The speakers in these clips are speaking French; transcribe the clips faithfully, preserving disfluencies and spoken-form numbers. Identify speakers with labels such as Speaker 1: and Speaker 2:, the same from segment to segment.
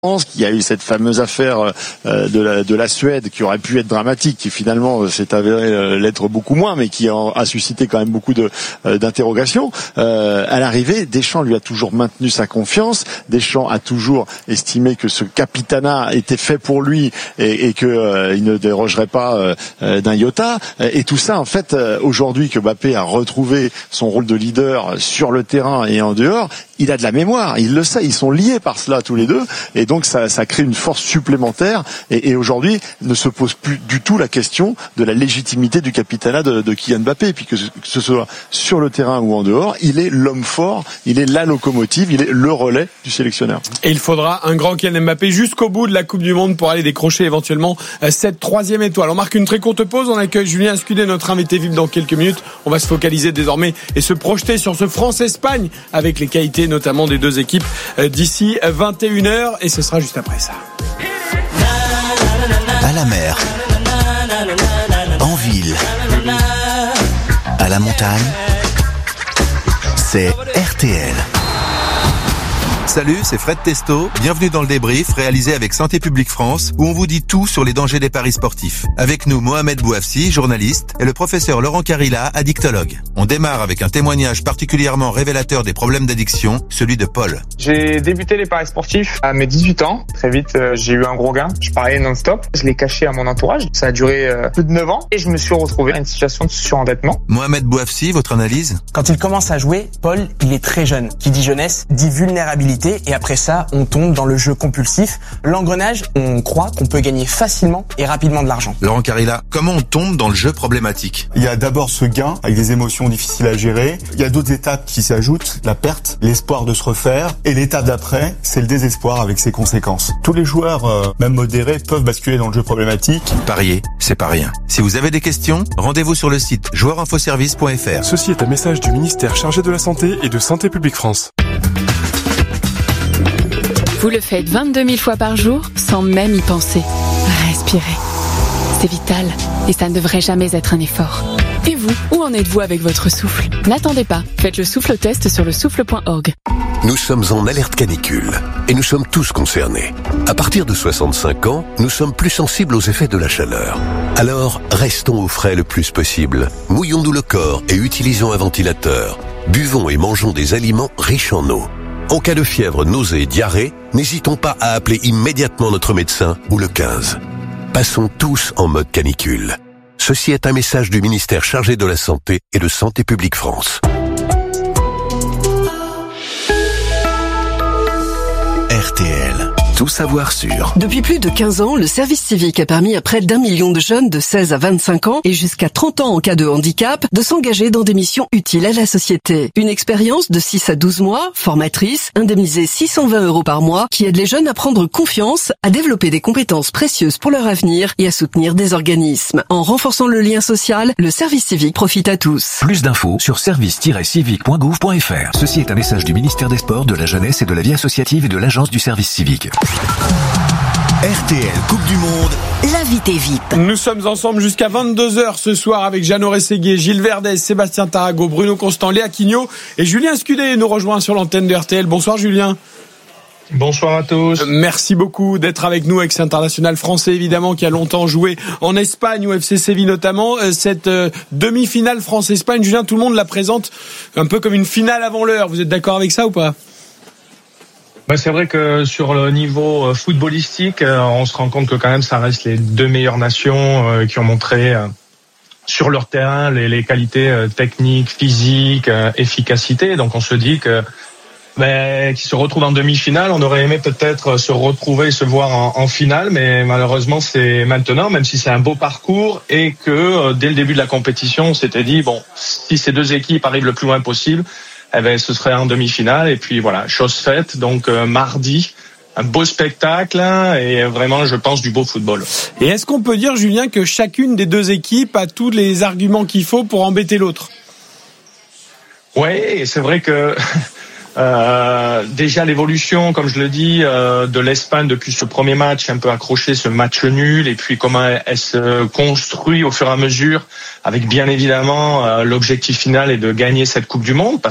Speaker 1: Il y a eu cette fameuse affaire euh, de, la, de la Suède qui aurait pu être dramatique, qui finalement s'est avéré euh, l'être beaucoup moins, mais qui a, a suscité quand même beaucoup de, euh, d'interrogations. Euh, à l'arrivée, Deschamps lui a toujours maintenu sa confiance. Deschamps a toujours estimé que ce capitanat était fait pour lui et, et que euh, il ne dérogerait pas euh, d'un iota. Et tout ça, en fait, euh, aujourd'hui que Mbappé a retrouvé son rôle de leader sur le terrain et en dehors, il a de la mémoire. Il le sait. Ils sont liés par cela tous les deux. Et donc ça, ça crée une force supplémentaire et, et aujourd'hui ne se pose plus du tout la question de la légitimité du capitanat de, de Kylian Mbappé, et puis que, que ce soit sur le terrain ou en dehors, il est l'homme fort, il est la locomotive, il est le relais du sélectionneur.
Speaker 2: Et il faudra un grand Kylian Mbappé jusqu'au bout de la Coupe du Monde pour aller décrocher éventuellement cette troisième étoile. On marque une très courte pause, on accueille Julien Scudé, notre invité V I P dans quelques minutes. On va se focaliser désormais et se projeter sur ce France-Espagne avec les qualités notamment des deux équipes d'ici vingt et une heures, et ce sera juste après ça.
Speaker 3: À la mer, en ville, à la montagne, c'est R T L.
Speaker 4: Salut, c'est Fred Testo. Bienvenue dans le débrief réalisé avec Santé publique France, où on vous dit tout sur les dangers des paris sportifs. Avec nous, Mohamed Bouafsi, journaliste, et le professeur Laurent Carilla, addictologue. On démarre avec un témoignage particulièrement révélateur des problèmes d'addiction, celui de Paul.
Speaker 5: J'ai débuté les paris sportifs à mes dix-huit ans. Très vite, euh, j'ai eu un gros gain. Je pariais non-stop. Je l'ai caché à mon entourage. Ça a duré euh, plus de neuf ans et je me suis retrouvé dans une situation de surendettement.
Speaker 4: Mohamed Bouafsi, votre analyse ?
Speaker 6: Quand il commence à jouer, Paul, il est très jeune. Qui dit jeunesse, dit vulnérabilité. Et après ça, on tombe dans le jeu compulsif. L'engrenage, on croit qu'on peut gagner facilement et rapidement de l'argent.
Speaker 4: Laurent Carilla, comment on tombe dans le jeu problématique ?
Speaker 7: Il y a d'abord ce gain avec des émotions difficiles à gérer. Il y a d'autres étapes qui s'ajoutent, la perte, l'espoir de se refaire. Et l'étape d'après, c'est le désespoir avec ses conséquences. Tous les joueurs, euh, même modérés, peuvent basculer dans le jeu problématique.
Speaker 4: Parier, c'est pas rien. Si vous avez des questions, rendez-vous sur le site joueur info service point f r.
Speaker 8: Ceci est un message du ministère chargé de la Santé et de Santé publique France.
Speaker 9: Vous le faites vingt-deux mille fois par jour sans même y penser. Respirez. C'est vital et ça ne devrait jamais être un effort. Et vous, où en êtes-vous avec votre souffle ? N'attendez pas, faites le souffle test sur le souffle point org.
Speaker 10: Nous sommes en alerte canicule et nous sommes tous concernés. À partir de soixante-cinq ans, nous sommes plus sensibles aux effets de la chaleur. Alors, restons au frais le plus possible. Mouillons-nous le corps et utilisons un ventilateur. Buvons et mangeons des aliments riches en eau. En cas de fièvre, nausée et diarrhée, n'hésitons pas à appeler immédiatement notre médecin ou le quinze. Passons tous en mode canicule. Ceci est un message du ministère chargé de la Santé et de Santé publique France.
Speaker 3: R T L. Tout savoir sur.
Speaker 11: Depuis plus de quinze ans, le service civique a permis à près d'un million de jeunes de seize à vingt-cinq ans et jusqu'à trente ans en cas de handicap de s'engager dans des missions utiles à la société. Une expérience de six à douze mois, formatrice, indemnisée six cent vingt euros par mois, qui aide les jeunes à prendre confiance, à développer des compétences précieuses pour leur avenir et à soutenir des organismes. En renforçant le lien social, le service civique profite à tous.
Speaker 3: Plus d'infos sur service tiret civique point gouv point f r. Ceci est un message du ministère des Sports, de la Jeunesse et de la Vie associative et de l'Agence du service civique. R T L Coupe du Monde,
Speaker 9: l'invité V I P.
Speaker 2: Nous sommes ensemble jusqu'à vingt-deux heures ce soir avec Jeannot Rességuier, Gilles Verdez, Sébastien Tarago, Bruno Constant, Léa Quignot et Julien Scudé nous rejoint sur l'antenne de R T L. Bonsoir Julien.
Speaker 5: Bonsoir à tous.
Speaker 2: Merci beaucoup d'être avec nous, ex-international français évidemment, qui a longtemps joué en Espagne, au F C Séville notamment. Cette euh, demi-finale France-Espagne, Julien, tout le monde la présente un peu comme une finale avant l'heure. Vous êtes d'accord avec ça ou pas ?
Speaker 5: Bah c'est vrai que sur le niveau footballistique, on se rend compte que quand même ça reste les deux meilleures nations qui ont montré sur leur terrain les, les qualités techniques, physiques, efficacité. Donc on se dit que ben, qu'ils se retrouvent en demi-finale, on aurait aimé peut-être se retrouver, se voir en, en finale, mais malheureusement c'est maintenant, même si c'est un beau parcours et que dès le début de la compétition, on s'était dit bon, si ces deux équipes arrivent le plus loin possible, eh ben, ce serait en demi-finale. Et puis voilà, chose faite. Donc euh, mardi, un beau spectacle hein, et vraiment, je pense, du beau football.
Speaker 2: Et est-ce qu'on peut dire, Julien, que chacune des deux équipes a tous les arguments qu'il faut pour embêter l'autre ?
Speaker 5: Oui, c'est vrai que euh, déjà l'évolution, comme je le dis, euh, de l'Espagne depuis ce premier match, un peu accroché, ce match nul, et puis comment elle, elle se construit au fur et à mesure, avec bien évidemment euh, l'objectif final est de gagner cette Coupe du Monde, parce que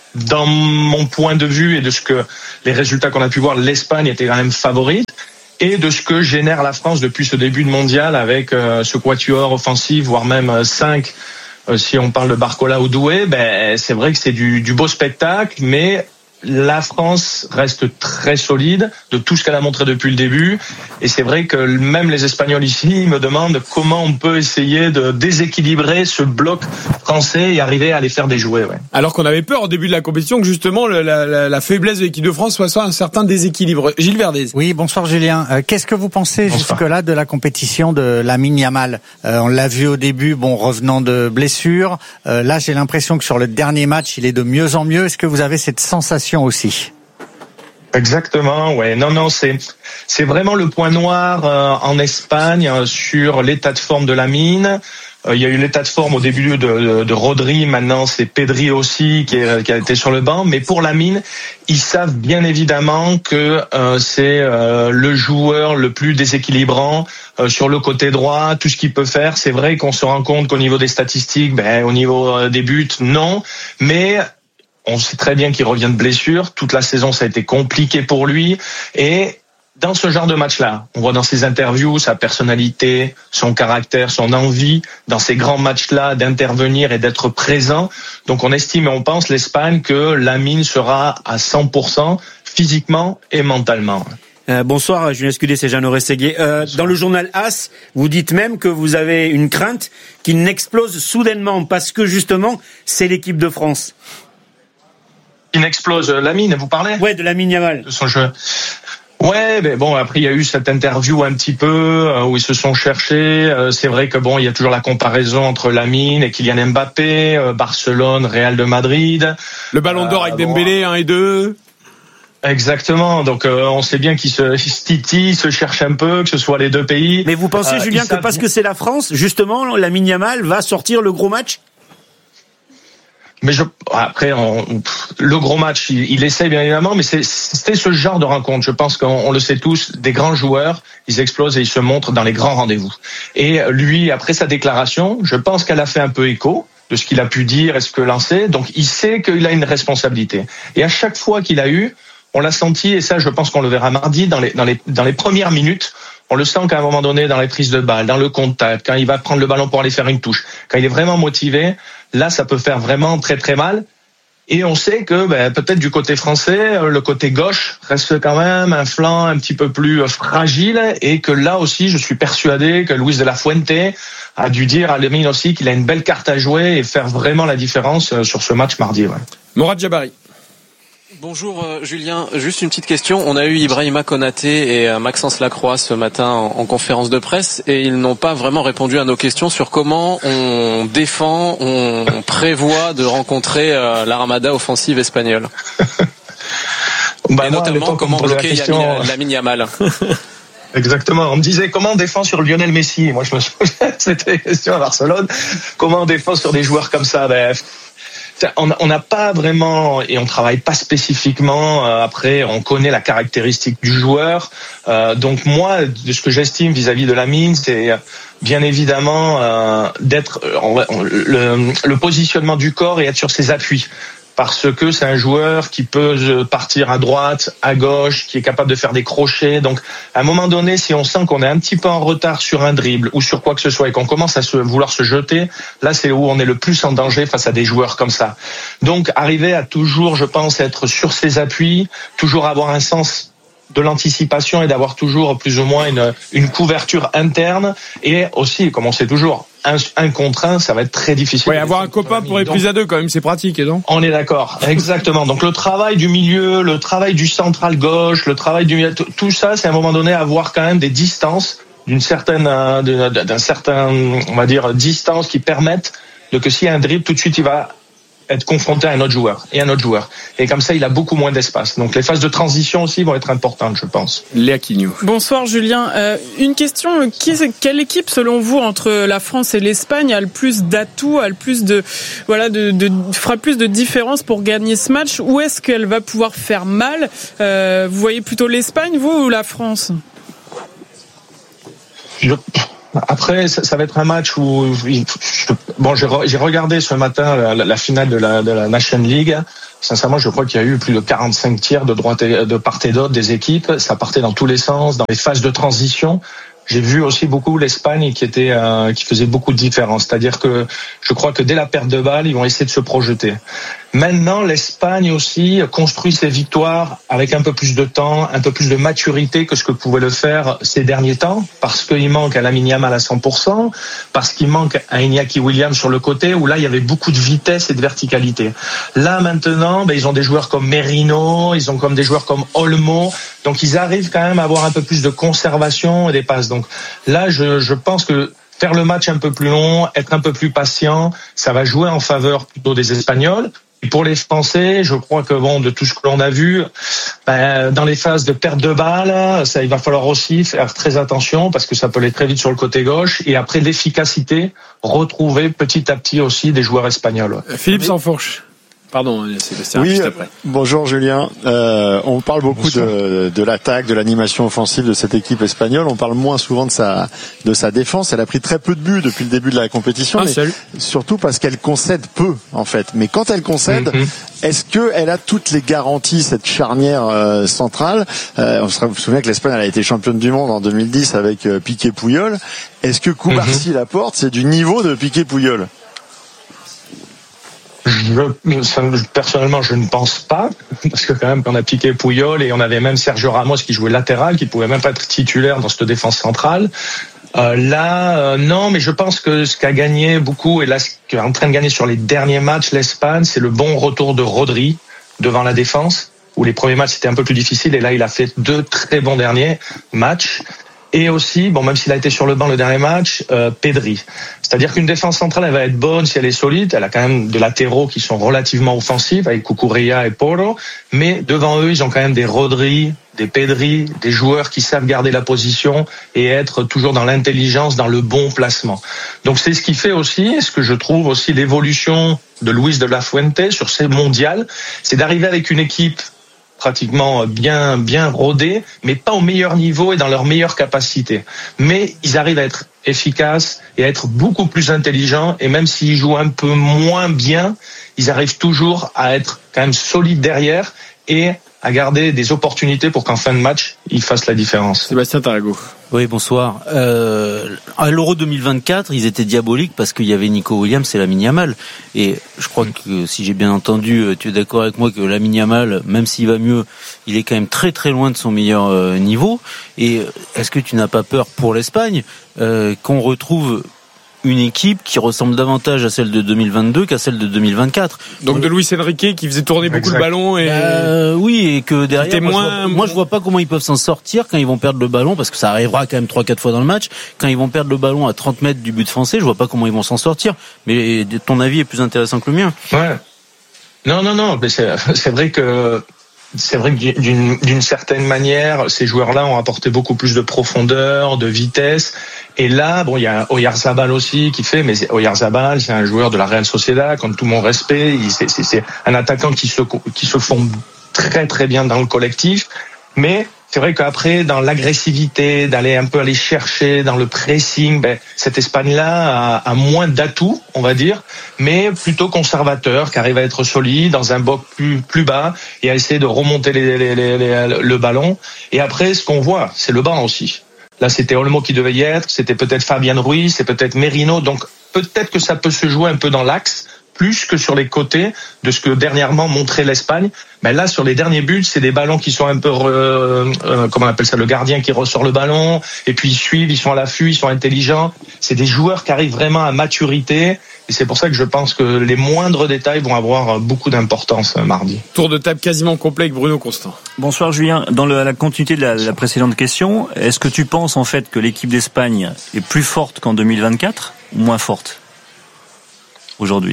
Speaker 5: dans mon point de vue et de ce que les résultats qu'on a pu voir, l'Espagne était quand même favorite. Et de ce que génère la France depuis ce début de mondial avec euh, ce quatuor offensif, voire même euh, cinq, euh, si on parle de Barcola ou Doué, ben c'est vrai que c'est du, du beau spectacle, mais la France reste très solide de tout ce qu'elle a montré depuis le début. Et c'est vrai que même les Espagnols ici me demandent comment on peut essayer de déséquilibrer ce bloc français et arriver à les faire déjouer. Ouais.
Speaker 2: Alors qu'on avait peur au début de la compétition que justement la, la, la faiblesse de l'équipe de France soit un certain déséquilibre. Gilles Verdez.
Speaker 12: Oui, bonsoir Julien. Euh, qu'est-ce que vous pensez bonsoir. jusque-là de la compétition de Lamine Yamal ? euh, On l'a vu au début, bon, revenant de blessure. Euh, là, j'ai l'impression que sur le dernier match, il est de mieux en mieux. Est-ce que vous avez cette sensation aussi?
Speaker 5: Exactement, ouais. Non, non, c'est c'est vraiment le point noir euh, en Espagne euh, sur l'état de forme de Lamine. Euh, il y a eu l'état de forme au début de, de, de Rodri, maintenant c'est Pedri aussi qui, est, qui a été sur le banc. Mais pour Lamine, ils savent bien évidemment que euh, c'est euh, le joueur le plus déséquilibrant euh, sur le côté droit. Tout ce qu'il peut faire, c'est vrai qu'on se rend compte qu'au niveau des statistiques, ben au niveau euh, des buts, non, mais on sait très bien qu'il revient de blessure. Toute la saison, ça a été compliqué pour lui. Et dans ce genre de match-là, on voit dans ses interviews sa personnalité, son caractère, son envie, dans ces grands matchs-là, d'intervenir et d'être présent. Donc on estime et on pense, l'Espagne, que Lamine sera à cent pour cent physiquement et mentalement.
Speaker 13: Euh, bonsoir, Julien Scudé, c'est Jeannot Rességuier. Euh, dans le journal As, vous dites même que vous avez une crainte qu'il n'explose soudainement parce que justement, c'est l'équipe de France.
Speaker 5: Il explose Lamine, vous parlez ?
Speaker 13: Ouais, de Lamine Yamal.
Speaker 5: De son jeu. Ouais, mais bon, après il y a eu cette interview un petit peu où ils se sont cherchés. C'est vrai que bon, il y a toujours la comparaison entre Lamine et Kylian Mbappé, Barcelone, Real de Madrid.
Speaker 2: Le Ballon d'Or avec euh, Dembélé, un et deux.
Speaker 5: Exactement. Donc euh, on sait bien qu'ils se, se titillent, se cherchent un peu, que ce soit les deux pays.
Speaker 13: Mais vous pensez, euh, Julien, que parce que c'est la France, justement, Lamine Yamal va sortir le gros match ?
Speaker 5: Mais je, après, on, le gros match, il, il essaie bien évidemment, mais c'est, c'était ce genre de rencontre. Je pense qu'on on le sait tous, des grands joueurs, ils explosent et ils se montrent dans les grands rendez-vous. Et lui, après sa déclaration, je pense qu'elle a fait un peu écho de ce qu'il a pu dire et ce que lancer. Donc, il sait qu'il a une responsabilité. Et à chaque fois qu'il a eu, on l'a senti, et ça, je pense qu'on le verra mardi, dans les, dans les, dans les premières minutes, on le sent qu'à un moment donné, dans les prises de balles, dans le contact, quand il va prendre le ballon pour aller faire une touche, quand il est vraiment motivé, là, ça peut faire vraiment très très mal. Et on sait que ben, peut-être du côté français, le côté gauche reste quand même un flanc un petit peu plus fragile, et que là aussi, je suis persuadé que Luis de la Fuente a dû dire à Lamine aussi qu'il a une belle carte à jouer et faire vraiment la différence sur ce match mardi. Ouais.
Speaker 2: Morad Jabari.
Speaker 14: Bonjour euh, Julien, juste une petite question. On a eu Ibrahima Konaté et euh, Maxence Lacroix ce matin en, en conférence de presse et ils n'ont pas vraiment répondu à nos questions sur comment on défend, on, on prévoit de rencontrer euh, l'armada offensive espagnole.
Speaker 5: Bah
Speaker 14: et moi, notamment comment bloquer question... Lamine Yamal.
Speaker 5: Exactement. On me disait comment on défend sur Lionel Messi. Moi je me souviens, c'était une question à Barcelone. Comment on défend sur des joueurs comme ça? Ben, on n'a pas vraiment, et on travaille pas spécifiquement. Euh, après, on connaît la caractéristique du joueur. Euh, donc moi, de ce que j'estime vis-à-vis de Lamine, c'est bien évidemment euh, d'être on, on, le, le positionnement du corps et être sur ses appuis. Parce que c'est un joueur qui peut partir à droite, à gauche, qui est capable de faire des crochets. Donc, à un moment donné, si on sent qu'on est un petit peu en retard sur un dribble ou sur quoi que ce soit et qu'on commence à se, vouloir se jeter, là, c'est où on est le plus en danger face à des joueurs comme ça. Donc, arriver à toujours, je pense, être sur ses appuis, toujours avoir un sens de l'anticipation et d'avoir toujours plus ou moins une, une couverture interne, et aussi, comme on sait toujours, un, un contre un, ça va être très difficile.
Speaker 2: Oui, avoir un copain pour les prises à deux, quand même, c'est pratique, non ?
Speaker 5: On est d'accord, exactement. Donc le travail du milieu, le travail du central gauche, le travail du milieu, tout ça, c'est à un moment donné avoir quand même des distances, d'une certaine, d'un certain, on va dire, distance qui permettent de que s'il y a un dribble, tout de suite il va être confronté à un autre joueur et un autre joueur. Et comme ça, il a beaucoup moins d'espace. Donc les phases de transition aussi vont être importantes, je pense.
Speaker 2: Léa Quignou.
Speaker 15: Bonsoir Julien. Euh, une question, qui, quelle équipe, selon vous, entre la France et l'Espagne, a le plus d'atouts, a le plus de, voilà, de, de, fera plus de différence pour gagner ce match? Où est-ce qu'elle va pouvoir faire mal? euh, Vous voyez plutôt l'Espagne, vous, ou la France?
Speaker 5: Je... Après, ça, ça va être un match où bon, j'ai, re, j'ai regardé ce matin la, la, la finale de la, de la Nation League. Sincèrement, je crois qu'il y a eu plus de quarante-cinq tirs de droite et de part et d'autre des équipes. Ça partait dans tous les sens, dans les phases de transition. J'ai vu aussi beaucoup l'Espagne qui était euh, qui faisait beaucoup de différence. C'est-à-dire que je crois que dès la perte de balle, ils vont essayer de se projeter. Maintenant, l'Espagne aussi construit ses victoires avec un peu plus de temps, un peu plus de maturité que ce que pouvait le faire ces derniers temps, parce qu'il manque à Lamine Yamal à cent pour cent, parce qu'il manque à Iñaki Williams sur le côté, où là, il y avait beaucoup de vitesse et de verticalité. Là, maintenant, ben, ils ont des joueurs comme Merino, ils ont comme des joueurs comme Olmo, donc ils arrivent quand même à avoir un peu plus de conservation et des passes. Donc là, je, je pense que faire le match un peu plus long, être un peu plus patient, ça va jouer en faveur plutôt des Espagnols. Et pour les Français, je crois que bon, de tout ce que l'on a vu, ben, dans les phases de perte de balle, ça, il va falloir aussi faire très attention parce que ça peut aller très vite sur le côté gauche. Et après, l'efficacité, retrouver petit à petit aussi des joueurs espagnols.
Speaker 2: Philippe Sansfourche. Pardon, Sébastien.
Speaker 1: Oui,
Speaker 2: juste après.
Speaker 1: Bonjour Julien. Euh, on parle beaucoup de, de l'attaque, de l'animation offensive de cette équipe espagnole. On parle moins souvent de sa de sa défense. Elle a pris très peu de buts depuis le début de la compétition,
Speaker 2: Ah,
Speaker 1: mais
Speaker 2: salut.
Speaker 1: surtout parce qu'elle concède peu en fait. Mais quand elle concède, mm-hmm. est-ce que elle a toutes les garanties, cette charnière euh, centrale euh, On se souvient que l'Espagne elle a été championne du monde en deux mille dix avec euh, Piqué-Puyol. Est-ce que Cubarsí mm-hmm. Laporte c'est du niveau de Piqué-Puyol?
Speaker 5: Je, ça, personnellement, je ne pense pas, parce que quand même, on a Piqué Puyol et on avait même Sergio Ramos qui jouait latéral, qui pouvait même pas être titulaire dans cette défense centrale. Euh, là, euh, non, mais je pense que ce qu'a gagné beaucoup, et là, ce qu'est en train de gagner sur les derniers matchs, l'Espagne, c'est le bon retour de Rodri devant la défense, où les premiers matchs c'était un peu plus difficile, et là, il a fait deux très bons derniers matchs. Et aussi, bon, même s'il a été sur le banc le dernier match, euh, Pedri. C'est-à-dire qu'une défense centrale, elle va être bonne si elle est solide. Elle a quand même des latéraux qui sont relativement offensifs, avec Cucurella et Porro. Mais devant eux, ils ont quand même des Rodri, des Pedri, des joueurs qui savent garder la position et être toujours dans l'intelligence, dans le bon placement. Donc c'est ce qui fait aussi, ce que je trouve aussi l'évolution de Luis de la Fuente sur ces mondiales, c'est d'arriver avec une équipe pratiquement bien bien rodés, mais pas au meilleur niveau et dans leur meilleure capacité. Mais ils arrivent à être efficaces et à être beaucoup plus intelligents, et même s'ils jouent un peu moins bien, ils arrivent toujours à être quand même solides derrière et à garder des opportunités pour qu'en fin de match, ils fassent la différence.
Speaker 2: Sébastien Tarago.
Speaker 16: Oui, bonsoir. Euh, à l'Euro deux mille vingt-quatre, ils étaient diaboliques parce qu'il y avait Nico Williams et Lamine Yamal. Et je crois que, si j'ai bien entendu, tu es d'accord avec moi que Lamine Yamal, même s'il va mieux, il est quand même très très loin de son meilleur niveau. Et est-ce que tu n'as pas peur pour l'Espagne euh, qu'on retrouve une équipe qui ressemble davantage à celle de deux mille vingt-deux qu'à celle de deux mille vingt-quatre.
Speaker 2: Donc de Luis Enrique qui faisait tourner beaucoup exact. Le ballon et
Speaker 16: euh, oui, et que derrière moi,
Speaker 2: moins...
Speaker 16: je vois, moi je vois pas comment ils peuvent s'en sortir quand ils vont perdre le ballon, parce que ça arrivera quand même trois quatre fois dans le match. Quand ils vont perdre le ballon à trente mètres du but français, je vois pas comment ils vont s'en sortir. Mais ton avis est plus intéressant que le mien.
Speaker 5: Ouais. Non non non, mais c'est c'est vrai que C'est vrai que d'une, d'une certaine manière, ces joueurs-là ont apporté beaucoup plus de profondeur, de vitesse. Et là, bon, il y a Oyarzabal aussi qui fait, mais Oyarzabal, c'est un joueur de la Real Sociedad, comme tout mon respect. Il, c'est, c'est, c'est un attaquant qui se, qui se fond très très bien dans le collectif. Mais c'est vrai qu'après, dans l'agressivité, d'aller un peu aller chercher dans le pressing, ben, cette Espagne-là a, a moins d'atouts, on va dire, mais plutôt conservateur, qui arrive à être solide dans un bloc plus, plus bas et à essayer de remonter les, les, les, les, le ballon. Et après, ce qu'on voit, c'est le banc aussi. Là, c'était Olmo qui devait y être, c'était peut-être Fabian Ruiz, c'est peut-être Merino. Donc, peut-être que ça peut se jouer un peu dans l'axe, plus que sur les côtés de ce que dernièrement montrait l'Espagne. Mais là, sur les derniers buts, c'est des ballons qui sont un peu, euh, euh, comment on appelle ça, le gardien qui ressort le ballon, et puis ils suivent, ils sont à l'affût, ils sont intelligents. C'est des joueurs qui arrivent vraiment à maturité, et c'est pour ça que je pense que les moindres détails vont avoir beaucoup d'importance euh, mardi.
Speaker 2: Tour de table quasiment complet avec Bruno Constant.
Speaker 17: Bonsoir Julien. Dans le, la continuité de la, la précédente question, est-ce que tu penses en fait que l'équipe d'Espagne est plus forte qu'en deux mille vingt-quatre ou moins forte aujourd'hui?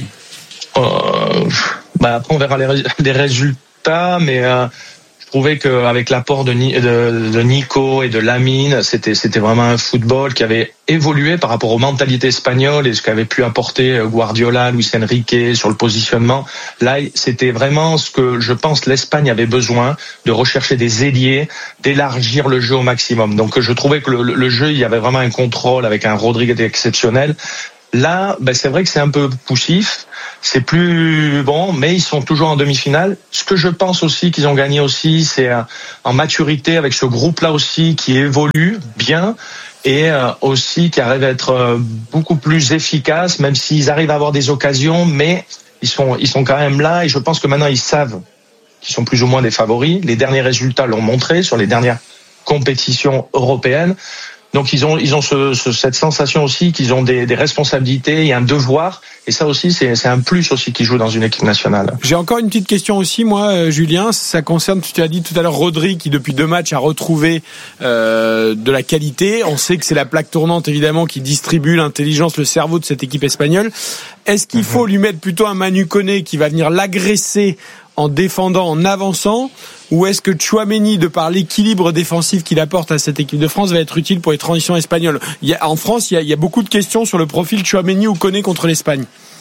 Speaker 5: Euh, bah après on verra les, les résultats, mais euh, je trouvais qu'avec l'apport de, de, de Nico et de Lamine, c'était c'était vraiment un football qui avait évolué par rapport aux mentalités espagnoles et ce qu'avait pu apporter Guardiola, Luis Enrique sur le positionnement. Là, c'était vraiment ce que je pense l'Espagne avait besoin, de rechercher des ailiers, d'élargir le jeu au maximum. Donc je trouvais que le, le jeu, il y avait vraiment un contrôle avec un Rodri exceptionnel. Là, ben c'est vrai que c'est un peu poussif, c'est plus bon, mais ils sont toujours en demi-finale. Ce que je pense aussi qu'ils ont gagné aussi, c'est en maturité avec ce groupe-là aussi qui évolue bien et aussi qui arrive à être beaucoup plus efficace, même s'ils arrivent à avoir des occasions, mais ils sont ils sont quand même là et je pense que maintenant ils savent qu'ils sont plus ou moins des favoris. Les derniers résultats l'ont montré sur les dernières compétitions européennes. Donc ils ont ils ont ce, ce, cette sensation aussi qu'ils ont des, des responsabilités et un devoir, et ça aussi c'est, c'est un plus aussi qui joue dans une équipe nationale.
Speaker 2: J'ai encore une petite question aussi moi, euh, Julien, ça concerne, tu as dit tout à l'heure, Rodri qui depuis deux matchs a retrouvé euh, de la qualité. On sait que c'est la plaque tournante évidemment qui distribue l'intelligence, le cerveau de cette équipe espagnole. Est-ce qu'il faut lui mettre plutôt un Manu Koné qui va venir l'agresser en défendant, en avançant, ou est-ce que Tchouaméni, de par l'équilibre défensif qu'il apporte à cette équipe de France, va être utile pour les transitions espagnoles? Il y a, en France, il y, a, il y a beaucoup de questions sur le profil Tchouaméni ou Koné contre l'Espagne.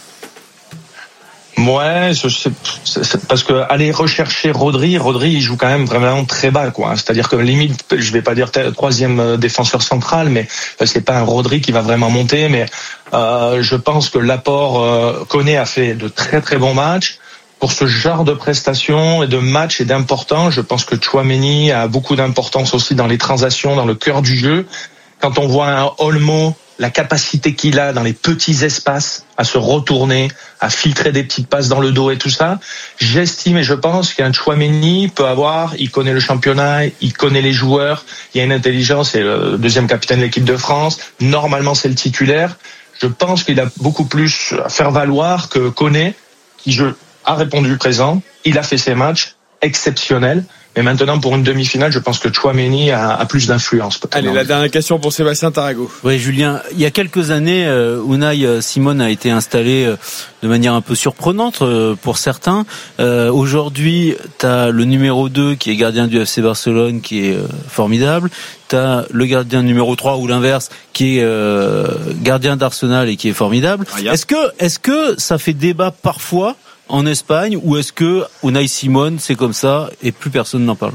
Speaker 5: Ouais, je sais, c'est parce que aller rechercher Rodri, Rodri, il joue quand même vraiment très bas, quoi. C'est-à-dire que limite, je vais pas dire troisième défenseur central, mais c'est pas un Rodri qui va vraiment monter. Mais euh, je pense que l'apport euh, Koné a fait de très très bons matchs. Pour ce genre de prestations et de matchs et d'importance, je pense que Tchouaméni a beaucoup d'importance aussi dans les transitions, dans le cœur du jeu. Quand on voit un Olmo, la capacité qu'il a dans les petits espaces à se retourner, à filtrer des petites passes dans le dos et tout ça, j'estime et je pense qu'un Tchouaméni peut avoir, il connaît le championnat, il connaît les joueurs, il y a une intelligence, c'est le deuxième capitaine de l'équipe de France, normalement c'est le titulaire. Je pense qu'il a beaucoup plus à faire valoir que Koné, qui je a répondu présent, il a fait ses matchs exceptionnels, mais maintenant pour une demi-finale, je pense que Tchouaméni a, a plus d'influence.
Speaker 2: Allez, la dernière question pour Sébastien Tarago.
Speaker 16: Oui, Julien, il y a quelques années, euh, Unai Simon a été installé euh, de manière un peu surprenante euh, pour certains. Euh, aujourd'hui, tu as le numéro deux qui est gardien du F C Barcelone, qui est euh, formidable. Tu as le gardien numéro trois ou l'inverse qui est euh, gardien d'Arsenal et qui est formidable. Ah, est-ce que, est-ce que ça fait débat parfois en Espagne, ou est-ce que Unai Simon c'est comme ça et plus personne n'en parle?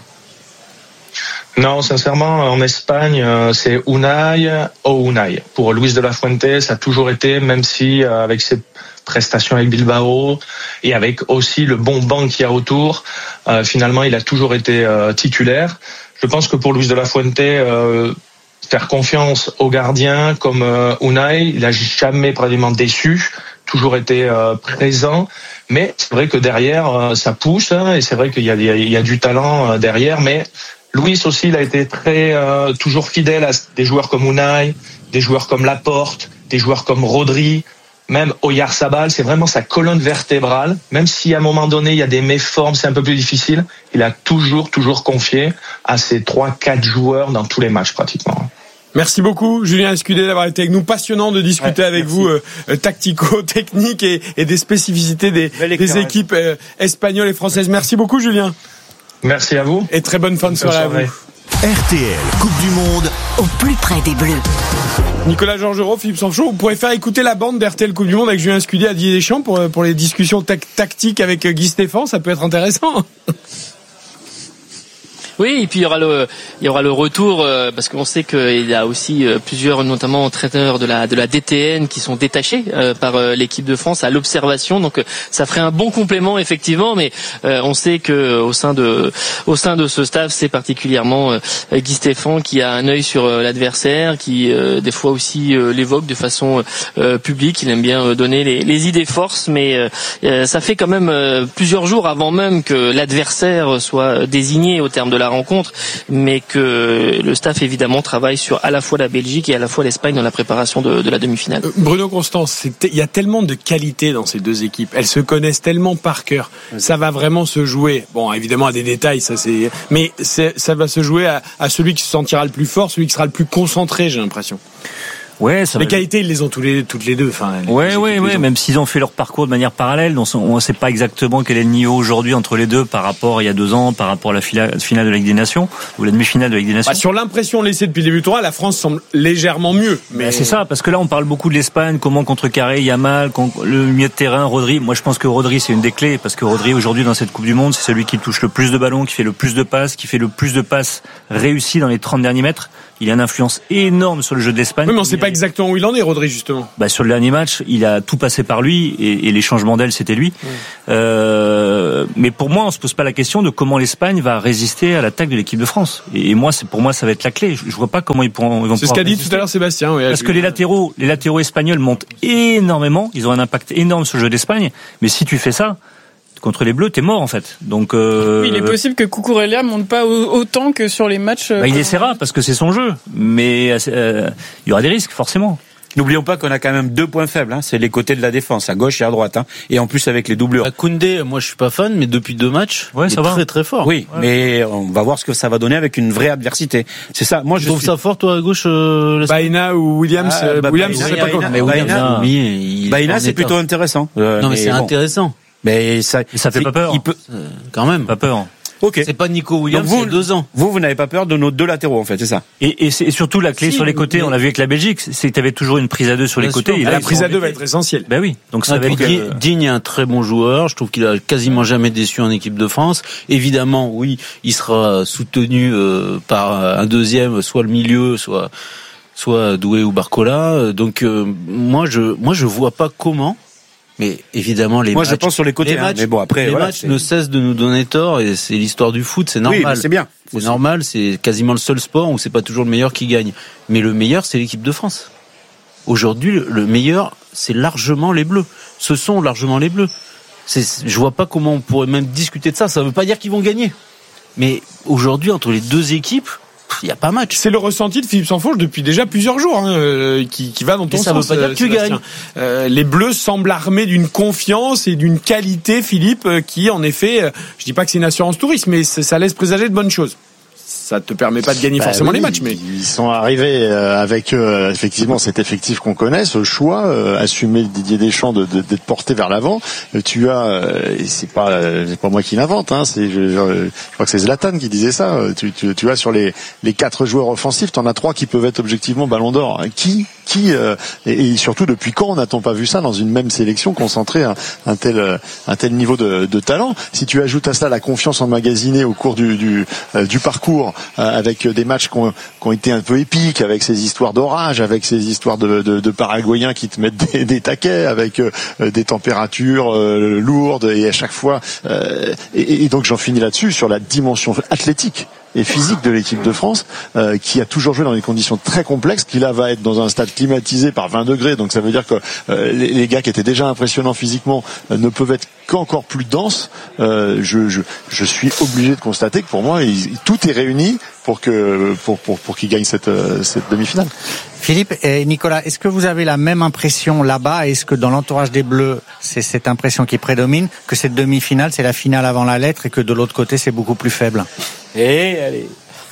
Speaker 5: Non, sincèrement, en Espagne, c'est Unai ou Unai. Pour Luis de la Fuente, ça a toujours été, même si avec ses prestations avec Bilbao et avec aussi le bon banc qu'il y a autour, euh, finalement, il a toujours été euh, titulaire. Je pense que pour Luis de la Fuente, euh, faire confiance aux gardiens comme euh, Unai, il a jamais pratiquement déçu, toujours été euh, présent. Mais c'est vrai que derrière, euh, ça pousse, hein, et c'est vrai qu'il y a, il y a, il y a du talent euh, derrière. Mais Luis aussi, il a été très euh, toujours fidèle à des joueurs comme Unai, des joueurs comme Laporte, des joueurs comme Rodri, même Oyarzabal. C'est vraiment sa colonne vertébrale. Même si à un moment donné, il y a des méformes, c'est un peu plus difficile, il a toujours, toujours confié à ces trois, quatre joueurs dans tous les matchs pratiquement.
Speaker 2: Merci beaucoup, Julien Escudé, d'avoir été avec nous. Passionnant de discuter ouais, avec merci. vous euh, tactico-technique et, et des spécificités des, des équipes euh, espagnoles et françaises. Merci beaucoup, Julien.
Speaker 5: Merci à vous.
Speaker 2: Et très bonne fin de soirée à vous.
Speaker 3: R T L Coupe du Monde
Speaker 18: au plus près des Bleus.
Speaker 2: Nicolas Georgerot, Philippe Sanchot, vous pourrez faire écouter la bande d'R T L Coupe du Monde avec Julien Escudé à Didier Deschamps pour, pour les discussions ta- tactiques avec Guy Stéphane. Ça peut être intéressant.
Speaker 19: Oui, et puis il y aura le, il y aura le retour euh, parce qu'on sait qu'il y a aussi euh, plusieurs, notamment entraîneurs de la de la D T N qui sont détachés euh, par euh, l'équipe de France à l'observation. Donc euh, ça ferait un bon complément effectivement, mais euh, on sait que au sein de au sein de ce staff, c'est particulièrement euh, Guy Stéphane qui a un œil sur euh, l'adversaire, qui euh, des fois aussi euh, l'évoque de façon euh, publique. Il aime bien euh, donner les, les idées forces, mais euh, ça fait quand même euh, plusieurs jours avant même que l'adversaire soit désigné au terme de la rencontre, mais que le staff évidemment travaille sur à la fois la Belgique et à la fois l'Espagne dans la préparation de, de la demi-finale.
Speaker 2: Bruno Constance, il y a tellement de qualité dans ces deux équipes, elles se connaissent tellement par cœur, ça va vraiment se jouer, bon évidemment à des détails, ça c'est, mais c'est, ça va se jouer à, à celui qui se sentira le plus fort, celui qui sera le plus concentré, j'ai l'impression.
Speaker 17: Ouais, ça
Speaker 2: les
Speaker 17: va...
Speaker 2: qualités, ils les ont tous les, toutes les deux. Enfin, les
Speaker 17: ouais, ouais, ouais. Même s'ils ont fait leur parcours de manière parallèle, donc on ne sait pas exactement quel est le niveau aujourd'hui entre les deux par rapport à il y a deux ans, par rapport à la finale de la Ligue des Nations ou la demi-finale de la Ligue des Nations.
Speaker 2: Bah, sur l'impression laissée depuis le début du tournoi, la France semble légèrement mieux.
Speaker 17: Mais bah, c'est ça, parce que là, on parle beaucoup de l'Espagne, comment contrecarrer Yamal, le milieu de terrain, Rodri. Moi, je pense que Rodri, c'est une des clés, parce que Rodri aujourd'hui dans cette Coupe du Monde, c'est celui qui touche le plus de ballons, qui fait le plus de passes, qui fait le plus de passes réussies dans les trente derniers mètres. il a une influence énorme sur le jeu de l'Espagne.
Speaker 2: Oui, mais on ne sait pas exactement où il en est, Rodri, justement.
Speaker 17: Bah, sur le dernier match, il a tout passé par lui et, et les changements d'aile, c'était lui. Oui. Euh, mais pour moi, on se pose pas la question de comment l'Espagne va résister à l'attaque de l'équipe de France. Et, et moi, c'est pour moi, ça va être la clé. Je, je vois pas comment ils pourront. Ils vont
Speaker 2: c'est ce qu'a dit tout à l'heure Sébastien. Oui,
Speaker 17: Parce que les latéraux, les latéraux espagnols montent énormément. Ils ont un impact énorme sur le jeu d'Espagne. Mais si tu fais ça contre les Bleus, t'es mort en fait. Donc euh,
Speaker 15: oui, il est possible que Cucurella monte pas autant que sur les matchs.
Speaker 17: Bah, il essaiera parce que c'est son jeu, mais euh, il y aura des risques forcément.
Speaker 13: N'oublions pas qu'on a quand même deux points faibles, hein. C'est les côtés de la défense, à gauche et à droite, hein. Et en plus avec les doublures.
Speaker 16: Bah, Koundé, moi je suis pas fan, mais depuis deux matchs,
Speaker 13: ouais,
Speaker 16: il
Speaker 13: ça
Speaker 16: est
Speaker 13: va.
Speaker 16: très très fort.
Speaker 13: Oui,
Speaker 16: ouais.
Speaker 13: Mais on va voir ce que ça va donner avec une vraie adversité. C'est ça. Moi, je
Speaker 16: trouve
Speaker 13: suis...
Speaker 16: ça fort, toi à gauche. Euh,
Speaker 2: Baena ou Williams.
Speaker 13: Ah, bah,
Speaker 2: Williams,
Speaker 13: Baena,
Speaker 2: c'est pas quoi.
Speaker 16: Mais Baena, oui,
Speaker 13: Baena, c'est plutôt intéressant.
Speaker 16: Euh, non, mais, mais c'est bon. intéressant.
Speaker 13: Mais ça,
Speaker 17: mais ça fait pas peur.
Speaker 13: Il peut...
Speaker 16: Euh, quand même.
Speaker 17: Pas peur.
Speaker 13: Ok.
Speaker 16: C'est pas Nico Williams,
Speaker 13: vous,
Speaker 16: il y a deux ans.
Speaker 13: Vous, vous n'avez pas peur de nos deux latéraux, en fait, c'est ça.
Speaker 17: Et, et, c'est, et surtout la clé
Speaker 16: si,
Speaker 17: sur les côtés,
Speaker 16: mais...
Speaker 17: on l'a vu avec la Belgique, c'est que tu avais toujours une prise à deux sur
Speaker 16: Bien
Speaker 17: les côtés.
Speaker 16: Sûr,
Speaker 17: et là,
Speaker 2: la prise à deux va être essentielle.
Speaker 17: Ben oui. Donc ça
Speaker 16: ah,
Speaker 17: va être.
Speaker 16: Euh... Digne est un très bon joueur. Je trouve qu'il a quasiment jamais déçu en équipe de France. Évidemment, oui, il sera soutenu euh, par un deuxième, soit le milieu, soit soit Doué ou Barcola. Donc euh, moi, je moi je vois pas comment. Mais évidemment, les
Speaker 13: Moi,
Speaker 16: matchs,
Speaker 13: je pense sur les côtés.
Speaker 16: les matchs,
Speaker 13: hein, mais bon, après,
Speaker 16: les
Speaker 13: voilà,
Speaker 16: matchs
Speaker 13: c'est...
Speaker 16: ne cessent de nous donner tort et c'est l'histoire du foot, c'est normal.
Speaker 13: Oui, c'est bien.
Speaker 16: C'est aussi. normal, c'est quasiment le seul sport où c'est pas toujours le meilleur qui gagne. Mais le meilleur, c'est l'équipe de France. Aujourd'hui, le meilleur, c'est largement les Bleus. Ce sont largement les Bleus. C'est, je vois pas comment on pourrait même discuter de ça. Ça veut pas dire qu'ils vont gagner. Mais aujourd'hui, entre les deux équipes, il n'y a pas match.
Speaker 2: C'est le ressenti de Philippe Sansfourche depuis déjà plusieurs jours, hein, euh, qui, qui va dans ton
Speaker 16: et
Speaker 2: sens.
Speaker 16: Ça veut pas dire que tu gagnes.
Speaker 2: Euh, les Bleus semblent armés d'une confiance et d'une qualité, Philippe, euh, qui en effet, euh, je dis pas que c'est une assurance touriste, mais ça laisse présager de bonnes choses. Ça te permet pas de gagner bah forcément
Speaker 1: oui,
Speaker 2: les matchs, mais
Speaker 1: ils sont arrivés avec euh, effectivement cet effectif qu'on connaît, ce choix euh, assumé de Didier Deschamps de, de, d'être porté vers l'avant. Euh, tu as, euh, et c'est pas, euh, c'est pas moi qui l'invente, hein, c'est, je, je, je crois que c'est Zlatan qui disait ça. Tu, tu, tu as sur les les quatre joueurs offensifs, t'en as trois qui peuvent être objectivement Ballon d'Or. Qui, qui, euh, et, et surtout depuis quand n'a-t-on pas vu ça dans une même sélection concentrer un, un tel un tel niveau de, de talent? Si tu ajoutes à cela la confiance emmagasinée au cours du du, euh, du parcours, avec des matchs qui ont, qui ont été un peu épiques, avec ces histoires d'orage, avec ces histoires de, de, de Paraguayens qui te mettent des, des taquets, avec euh, des températures euh, lourdes, et à chaque fois. Euh, et, et donc j'en finis là-dessus sur la dimension athlétique et physique de l'équipe de France, euh, qui a toujours joué dans des conditions très complexes, qui là va être dans un stade climatisé par vingt degrés, donc ça veut dire que euh, les, les gars qui étaient déjà impressionnants physiquement euh, ne peuvent être qu'encore plus denses. Euh, je, je, je suis obligé de constater que pour moi, il, tout est réuni pour que pour pour pour qu'ils gagnent cette cette demi-finale.
Speaker 12: Philippe et Nicolas, est-ce que vous avez la même impression là-bas? Est-ce que dans l'entourage des Bleus, c'est cette impression qui prédomine, que cette demi-finale, c'est la finale avant la lettre et que de l'autre côté, c'est beaucoup plus faible?
Speaker 13: Et allez.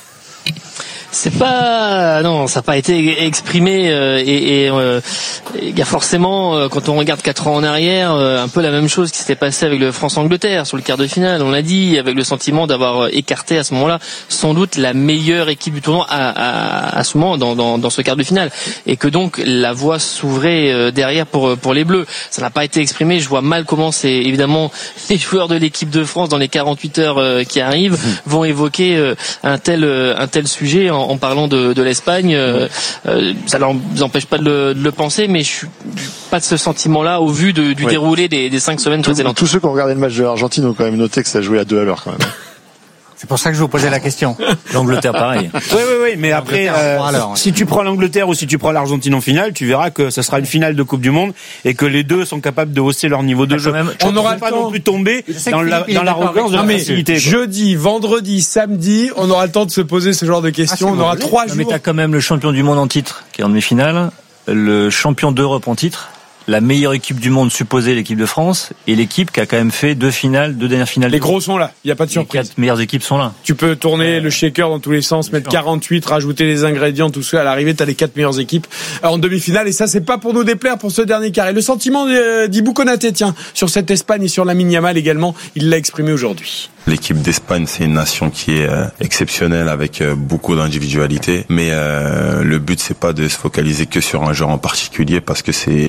Speaker 19: C'est pas non, ça n'a pas été exprimé euh, et il euh, y a forcément euh, quand on regarde quatre ans en arrière euh, un peu la même chose qui s'était passé avec le France-Angleterre sur le quart de finale. On l'a dit, avec le sentiment d'avoir écarté à ce moment-là sans doute la meilleure équipe du tournoi à, à, à ce moment dans, dans, dans ce quart de finale et que donc la voie s'ouvrait euh, derrière pour pour les Bleus. Ça n'a pas été exprimé. Je vois mal comment c'est évidemment les joueurs de l'équipe de France dans les quarante-huit heures euh, qui arrivent vont évoquer euh, un tel euh, un tel sujet. En, en parlant de, de l'Espagne, euh, euh, ça ne vous empêche pas de le, de le penser, mais je suis pas de ce sentiment-là au vu de, du ouais. déroulé des, des cinq semaines précédentes.
Speaker 1: Tous ceux qui ont regardé le match de l'Argentine ont quand même noté que ça jouait à deux à l'heure quand même.
Speaker 12: C'est pour ça que je vous posais la question.
Speaker 17: L'Angleterre, pareil.
Speaker 13: Oui, oui, oui, mais après, euh, alors, si tu prends l'Angleterre ou si tu prends l'Argentine en finale, tu verras que ça sera une finale de Coupe du Monde et que les deux sont capables de hausser leur niveau de ah, jeu. Même,
Speaker 2: on n'aura
Speaker 13: pas non plus tomber dans, la, dans l'arrogance de la facilité.
Speaker 2: Jeudi, vendredi, samedi, on aura le temps de se poser ce genre de questions. Ah, on aura bon trois non, jours.
Speaker 17: Mais t'as quand même le champion du monde en titre qui est en demi-finale, le champion d'Europe en titre, la meilleure équipe du monde supposée, l'équipe de France, et l'équipe qui a quand même fait deux finales, deux dernières finales.
Speaker 2: Les gros sont là, il n'y a pas de surprise.
Speaker 17: Les quatre meilleures équipes sont là.
Speaker 2: Tu peux tourner le shaker dans tous les sens, mettre quarante-huit, rajouter les ingrédients, tout ça. À l'arrivée, tu as les quatre meilleures équipes en demi-finale. Et ça, c'est pas pour nous déplaire pour ce dernier carré. Le sentiment d'Ibou Konaté, tiens, sur cette Espagne et sur Lamine Yamal également, il l'a exprimé aujourd'hui.
Speaker 18: L'équipe d'Espagne, c'est une nation qui est euh, exceptionnelle avec euh, beaucoup d'individualité. Mais euh, le but, c'est pas de se focaliser que sur un joueur en particulier parce que c'est l'équipe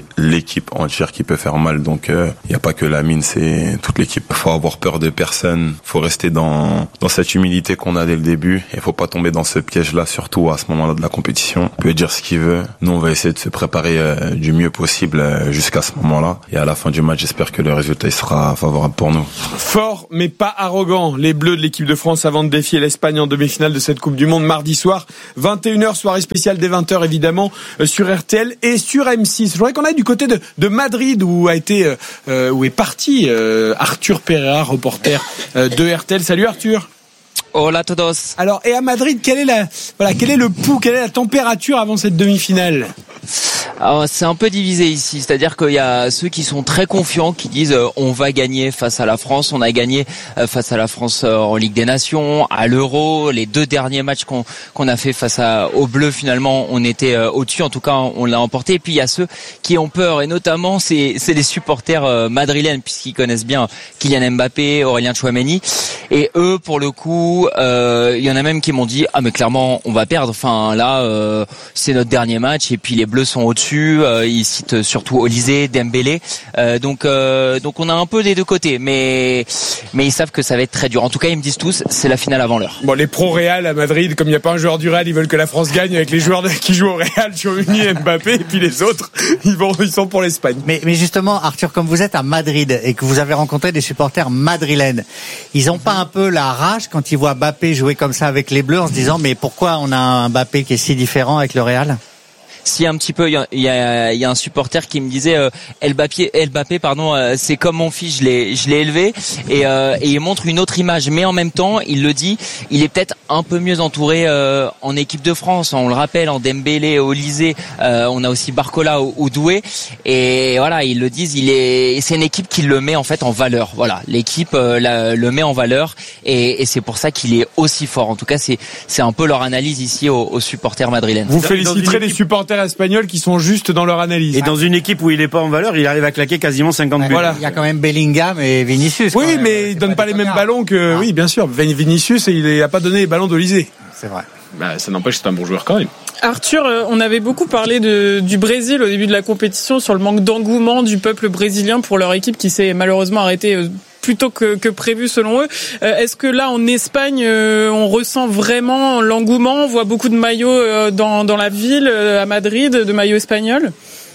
Speaker 18: l'équipe entière qui peut faire mal. Donc il euh, n'y a pas que Lamine, c'est toute l'équipe. Faut avoir peur de personne. Faut rester dans dans cette humilité qu'on a dès le début. Et faut pas tomber dans ce piège-là, surtout à ce moment-là de la compétition. Il peut dire ce qu'il veut. Nous, on va essayer de se préparer euh, du mieux possible euh, jusqu'à ce moment-là. Et à la fin du match, j'espère que le résultat il sera favorable pour nous.
Speaker 2: Fort, mais pas arrogant. Les Bleus de l'équipe de France avant de défier l'Espagne en demi-finale de cette Coupe du Monde mardi soir, vingt et une heures, soirée spéciale dès vingt heures évidemment euh, sur R T L et sur M six. Je voudrais qu'on aille du côté de, de Madrid où a été euh, où est parti euh, Arthur Pereira, reporter euh, de R T L. Salut Arthur.
Speaker 20: Hola a todos.
Speaker 2: Alors, et à Madrid, quel est la, voilà, quel est le pouls, quelle est la température avant cette demi-finale?
Speaker 20: Alors, c'est un peu divisé ici, c'est-à-dire qu'il y a ceux qui sont très confiants, qui disent euh, on va gagner face à la France, on a gagné euh, face à la France euh, en Ligue des Nations, à l'Euro, les deux derniers matchs qu'on qu'on a fait face à, aux Bleus, finalement on était euh, au-dessus, en tout cas on l'a emporté. Et puis il y a ceux qui ont peur, et notamment c'est c'est les supporters euh, madrilènes, puisqu'ils connaissent bien Kylian Mbappé, Aurélien Tchouaméni, et eux pour le coup, euh, il y en a même qui m'ont dit ah mais clairement on va perdre, enfin là euh, c'est notre dernier match, et puis les Bleus sont au-dessus. Euh, ils citent surtout Olysée, Dembélé. Euh, donc, euh, donc on a un peu des deux côtés, mais mais ils savent que ça va être très dur. En tout cas, ils me disent tous, c'est la finale avant l'heure.
Speaker 2: Bon, les pro Real à Madrid, comme il n'y a pas un joueur du Real, ils veulent que la France gagne avec les joueurs de, qui jouent au Real, Tchouaméni et Mbappé, et puis les autres, ils vont, ils sont pour l'Espagne.
Speaker 12: Mais, mais justement, Arthur, comme vous êtes à Madrid et que vous avez rencontré des supporters madrilènes, ils n'ont pas un peu la rage quand ils voient Mbappé jouer comme ça avec les Bleus en se disant mais pourquoi on a un Mbappé qui est si différent avec le Real?
Speaker 20: Si un petit peu, il y a, il y a, il y a un supporter qui me disait euh, Mbappé, Mbappé, pardon, euh, c'est comme mon fils, je l'ai, je l'ai élevé, et, euh, et il montre une autre image. Mais en même temps, il le dit, il est peut-être un peu mieux entouré euh, en équipe de France. On le rappelle, en Dembélé, Olysée, euh, on a aussi Barcola ou, ou Doué, et voilà, ils le disent, il est, c'est une équipe qui le met en fait en valeur. Voilà, l'équipe euh, la, le met en valeur, et, et c'est pour ça qu'il est aussi fort. En tout cas, c'est, c'est un peu leur analyse ici aux, aux supporters madrilènes.
Speaker 2: Vous féliciterez les supporters espagnols qui sont justes dans leur analyse.
Speaker 13: Et dans une équipe où il n'est pas en valeur, il arrive à claquer quasiment cinquante buts.
Speaker 12: Voilà. Il y a quand même Bellingham et Vinicius.
Speaker 2: Oui,
Speaker 12: même.
Speaker 2: mais ils donnent pas, pas les mêmes ballons que... Ah. Oui, bien sûr. Vinicius, il n'a pas donné les ballons d'Olysée.
Speaker 12: C'est vrai.
Speaker 2: Bah, ça n'empêche que c'est un bon joueur quand même.
Speaker 15: Arthur, on avait beaucoup parlé de, du Brésil au début de la compétition sur le manque d'engouement du peuple brésilien pour leur équipe qui s'est malheureusement arrêtée plus tôt que, que prévu selon eux. Euh, est-ce que là en Espagne euh, on ressent vraiment l'engouement, on voit beaucoup de maillots euh, dans, dans la ville, euh, à Madrid, de maillots espagnols?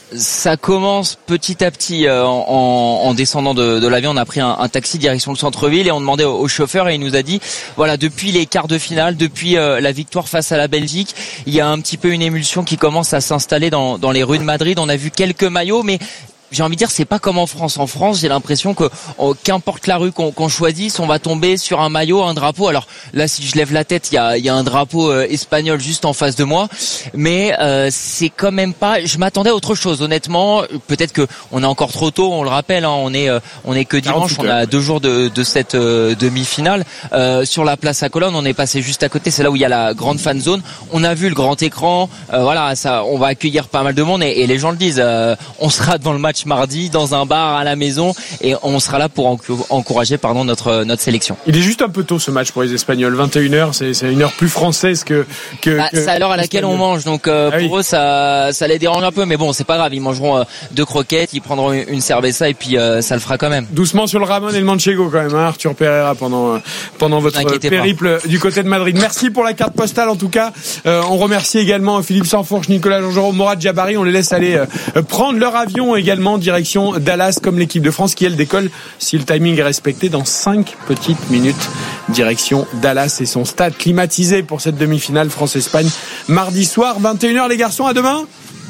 Speaker 20: Ça commence petit à petit. euh, en, en descendant de, de l'avion, on a pris un, un taxi direction le centre-ville et on demandait au, au chauffeur et il nous a dit voilà, depuis les quarts de finale, depuis euh, la victoire face à la Belgique, il y a un petit peu une émulsion qui commence à s'installer dans, dans les rues de Madrid. On a vu quelques maillots, mais j'ai envie de dire, c'est pas comme en France. En France, j'ai l'impression que oh, qu'importe la rue qu'on, qu'on choisisse, on va tomber sur un maillot, un drapeau. Alors là, si je lève la tête, il y a, y a un drapeau euh, espagnol juste en face de moi, mais euh, c'est quand même pas. Je m'attendais à autre chose, honnêtement. Peut-être que on est encore trop tôt. On le rappelle, hein, on est euh, on est que dimanche. On a deux jours de, de cette euh, demi-finale. Euh, sur la place à Colonne, on est passé juste à côté. C'est là où il y a la grande fan zone. On a vu le grand écran. Euh, voilà, ça, on va accueillir pas mal de monde et, et les gens le disent. Euh, on sera devant le match mardi dans un bar à la maison et on sera là pour encourager pardon notre notre sélection.
Speaker 2: Il est juste un peu tôt ce match pour les Espagnols. vingt et une heures, c'est c'est une heure plus française que que,
Speaker 20: bah,
Speaker 2: que
Speaker 20: c'est à l'heure à laquelle on mange, donc euh, ah, pour oui. eux ça ça les dérange un peu, mais bon c'est pas grave, ils mangeront euh, deux croquettes, ils prendront une, une cerveza et puis euh, ça le fera quand même.
Speaker 2: Doucement sur le Ramon et le Manchego quand même, hein, Arthur Pereira pendant euh, pendant votre périple pas. du côté de Madrid. Merci pour la carte postale en tout cas. Euh, on remercie également Philippe Sansfourche, Nicolas Jean-Jean, Morad Jabari. On les laisse aller euh, prendre leur avion également direction Dallas comme l'équipe de France qui elle décolle si le timing est respecté dans cinq petites minutes direction Dallas et son stade climatisé pour cette demi-finale France-Espagne mardi soir vingt et une heures les garçons, à demain.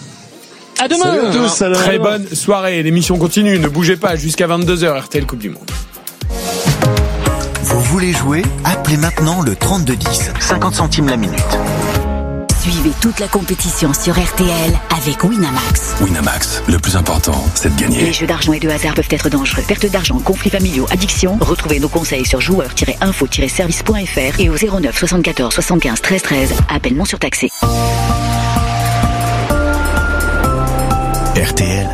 Speaker 20: À demain.
Speaker 2: Salut à tous, alors. Très bonne soirée, l'émission continue, ne bougez pas jusqu'à vingt-deux heures R T L Coupe du Monde.
Speaker 3: Vous voulez jouer? Appelez maintenant le trente-deux dix, cinquante centimes la minute.
Speaker 21: Suivez toute la compétition sur R T L avec Winamax.
Speaker 3: Winamax, le plus important, c'est de gagner.
Speaker 21: Les jeux d'argent et de hasard peuvent être dangereux. Perte d'argent, conflits familiaux, addiction. Retrouvez nos conseils sur joueurs tiret info tiret service point f r et au zéro neuf soixante-quatorze soixante-quinze treize treize. Appel non surtaxé.
Speaker 3: R T L.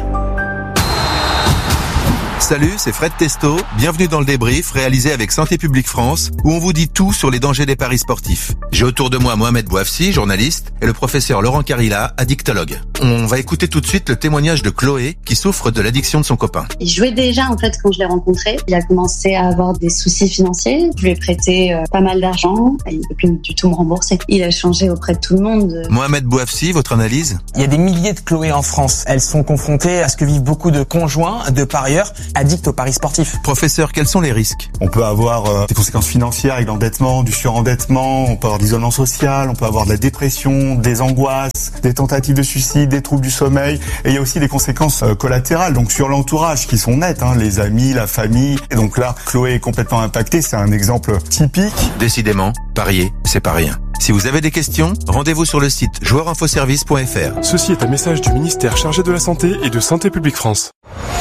Speaker 4: Salut, c'est Fred Testo. Bienvenue dans le débrief réalisé avec Santé publique France où on vous dit tout sur les dangers des paris sportifs. J'ai autour de moi Mohamed Bouafsi, journaliste, et le professeur Laurent Carilla, addictologue. On va écouter tout de suite le témoignage de Chloé qui souffre de l'addiction de son copain.
Speaker 6: Il jouait déjà en fait quand je l'ai rencontré. Il a commencé à avoir des soucis financiers. Je lui ai prêté euh, pas mal d'argent. Il ne peut plus du tout me rembourser. Il a changé auprès de tout le monde.
Speaker 4: Mohamed Bouafsi, votre analyse ?
Speaker 22: Il y a des milliers de Chloé en France. Elles sont confrontées à ce que vivent beaucoup de conjoints, de parieurs, addicts aux paris sportifs.
Speaker 4: Professeur, quels sont les risques ?
Speaker 7: On peut avoir euh, des conséquences financières avec l'endettement, du surendettement, on peut avoir de l'isolement social, on peut avoir de la dépression, des angoisses, des tentatives de suicide, des troubles du sommeil, et il y a aussi des conséquences euh, collatérales, donc sur l'entourage qui sont nettes, hein, les amis, la famille, et donc là, Chloé est complètement impactée, c'est un exemple typique.
Speaker 4: Décidément, parier, c'est pas rien. Si vous avez des questions, rendez-vous sur le site joueur info service point f r.
Speaker 8: Ceci est un message du ministère chargé de la Santé et de Santé publique France.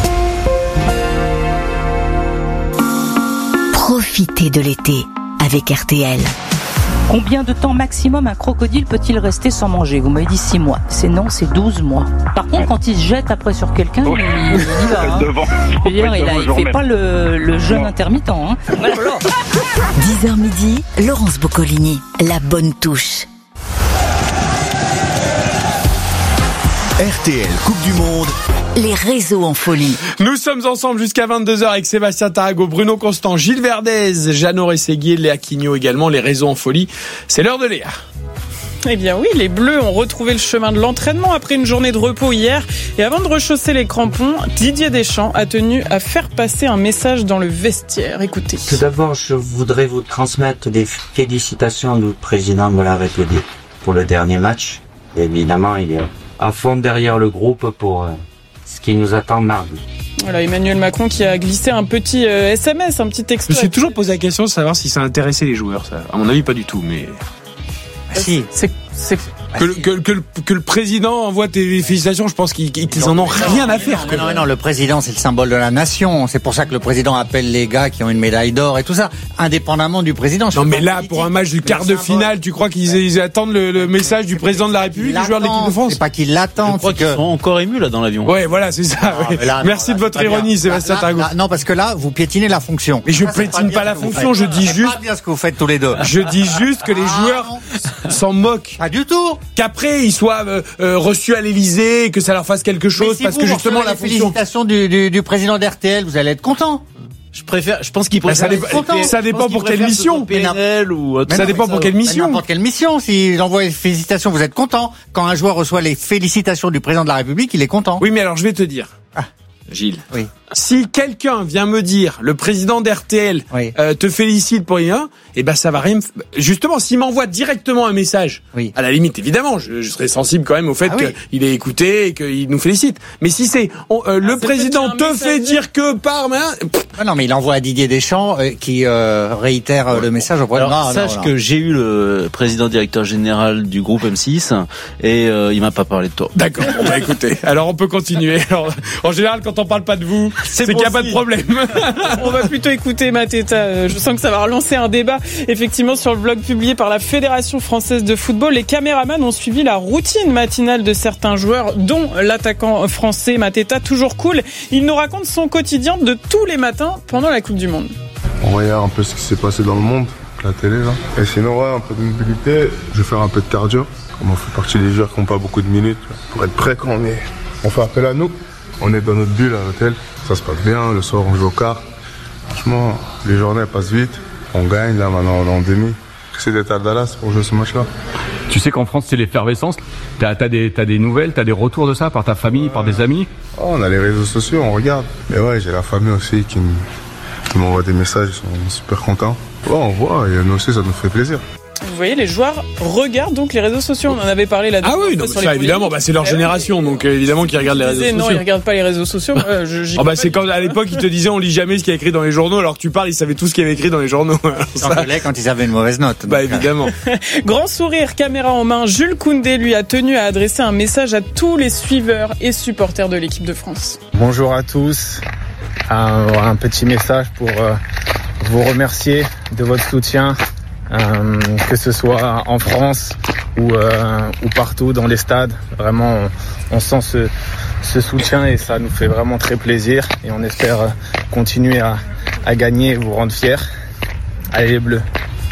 Speaker 21: Profitez de l'été avec R T L.
Speaker 23: Combien de temps maximum un crocodile peut-il rester sans manger ? Vous m'avez dit six mois. C'est non, c'est douze mois. Par contre, quand il se jette après sur quelqu'un, il, il y va. Hein. Je veux dire, il, a, il fait pas le, le jeûne intermittent. Hein.
Speaker 21: dix heures midi, Laurence Boccolini, la bonne touche.
Speaker 3: R T L Coupe du Monde.
Speaker 21: Les réseaux en folie.
Speaker 2: Nous sommes ensemble jusqu'à vingt-deux heures avec Sébastien Tarago, Bruno Constant, Gilles Verdez, Jeannot Rességuier, Léa Quignot également. Les réseaux en folie. C'est l'heure de Léa.
Speaker 15: Eh bien oui, les Bleus ont retrouvé le chemin de l'entraînement après une journée de repos hier. Et avant de rechausser les crampons, Didier Deschamps a tenu à faire passer un message dans le vestiaire. Écoutez.
Speaker 24: Tout d'abord, je voudrais vous transmettre des félicitations du président de la République pour le dernier match. Et évidemment, il est à fond derrière le groupe pour ce qui nous attend mardi.
Speaker 15: Voilà, Emmanuel Macron qui a glissé un petit euh, S M S, un petit texto.
Speaker 2: Je me suis toujours posé la question de savoir si ça intéressait les joueurs. Ça. À mon avis, pas du tout, mais...
Speaker 15: Ah, si. C'est, c'est...
Speaker 2: Que, que, que, le, que le président envoie tes félicitations, je pense qu'ils, qu'ils en ont rien à faire.
Speaker 12: Non, non, non, le président, c'est le symbole de la nation. C'est pour ça que le président appelle les gars qui ont une médaille d'or et tout ça, indépendamment du président.
Speaker 2: Non, mais là, pour un match du quart de finale, tu crois qu'ils ils attendent le, le message du président de la République, du joueur de l'équipe de France?
Speaker 12: C'est pas qu'ils l'attendent.
Speaker 16: Je crois qu'ils
Speaker 12: que...
Speaker 16: sont encore émus, là, dans l'avion.
Speaker 2: Ouais, voilà, c'est ça.
Speaker 12: Non,
Speaker 2: ouais.
Speaker 12: là,
Speaker 2: Merci
Speaker 12: non,
Speaker 2: de votre
Speaker 12: là,
Speaker 2: ironie, Sébastien Tarago.
Speaker 12: Non, parce que là, vous piétinez la fonction.
Speaker 2: Mais je
Speaker 12: ça,
Speaker 2: piétine pas, pas la fonction, je dis
Speaker 12: c'est
Speaker 2: juste.
Speaker 12: Pas bien ce que vous faites tous les deux.
Speaker 2: Je dis juste que les joueurs s'en moquent.
Speaker 12: Pas du tout.
Speaker 2: Qu'après, ils soient euh, euh, reçus à l'Élysée, que ça leur fasse quelque chose,
Speaker 12: si
Speaker 2: parce
Speaker 12: vous,
Speaker 2: que justement la
Speaker 12: fonction. Félicitations du, du, du président d'R T L, vous allez être content.
Speaker 16: Je préfère, je pense qu'il préfère.
Speaker 2: Bah, ça, dépend, ça dépend pour quelle mission.
Speaker 16: P N L ou
Speaker 2: ça dépend pour quelle mission.
Speaker 12: N'importe quelle mission. S'il envoie les félicitations, vous êtes content. Quand un joueur reçoit les félicitations du président de la République, il est content.
Speaker 2: Oui, mais alors je vais te dire. Ah. Gilles.
Speaker 12: Oui.
Speaker 2: Si quelqu'un vient me dire, le président d'R T L oui. euh, te félicite pour rien, eh ben ça va rien. F... Justement, s'il m'envoie directement un message, oui. à la limite, évidemment, je, je serais sensible quand même au fait ah, qu'il oui. est écouté et qu'il nous félicite. Mais si c'est on, euh, ah, le président te fait dire que par main,
Speaker 12: ah non, mais il envoie à Didier Deschamps euh, qui euh, réitère euh, le message au président.
Speaker 16: Alors, sache non, non. que j'ai eu le président directeur général du groupe M six et euh, il m'a pas parlé de toi.
Speaker 2: D'accord. On va écouter. Alors on peut continuer. Alors, en général, quand on parle pas de vous, c'est, c'est qu'il n'y a pas de problème.
Speaker 15: On va plutôt écouter Mateta. Je sens que ça va relancer un débat. Effectivement, sur le blog publié par la Fédération française de football, les caméramans ont suivi la routine matinale de certains joueurs, dont l'attaquant français Mateta, toujours cool. Il nous raconte son quotidien de tous les matins pendant la Coupe du Monde.
Speaker 25: On regarde un peu ce qui s'est passé dans le monde, la télé là. Et sinon, ouais, un peu de mobilité. Je vais faire un peu de cardio. On fait partie des joueurs qui n'ont pas beaucoup de minutes pour être prêts quand on est. On fait appel à nous. On est dans notre bulle à l'hôtel. Ça se passe bien. Le soir, on joue au quart. Franchement, les journées passent vite. On gagne là maintenant, on est en demi. J'essaie d'être à Dallas pour jouer ce match-là.
Speaker 26: Tu sais qu'en France, c'est l'effervescence. T'as, t'as, des, t'as des nouvelles, t'as des retours de ça par ta famille, euh... par des amis?
Speaker 25: Oh, on a les réseaux sociaux, on regarde. Mais ouais, j'ai la famille aussi qui, m... qui m'envoie des messages, ils sont super contents. Ouais, on voit, et nous aussi, ça nous fait plaisir.
Speaker 15: Vous voyez, les joueurs regardent donc les réseaux sociaux. On en avait parlé là.
Speaker 2: Ah oui, non, ça évidemment, bah, c'est leur génération, donc euh, évidemment qu'ils regardent les réseaux sociaux.
Speaker 15: Non, ils regardent pas les réseaux sociaux. Euh, je,
Speaker 2: oh bah c'est quand à l'époque ils te disaient on lit jamais ce qu'il y a écrit dans les journaux, alors que tu parles, ils savaient tout ce qu'il y avait écrit dans les journaux.
Speaker 12: Ça... quand ils avaient une mauvaise note.
Speaker 2: Bah évidemment.
Speaker 15: Grand sourire, caméra en main, Jules Koundé lui a tenu à adresser un message à tous les suiveurs et supporters de l'équipe de France.
Speaker 27: Bonjour à tous. Un, un petit message pour euh, vous remercier de votre soutien. Euh, que ce soit en France ou, euh, ou partout dans les stades, vraiment on, on sent ce, ce soutien et ça nous fait vraiment très plaisir et on espère continuer à, à gagner et vous rendre fiers. Allez les Bleus.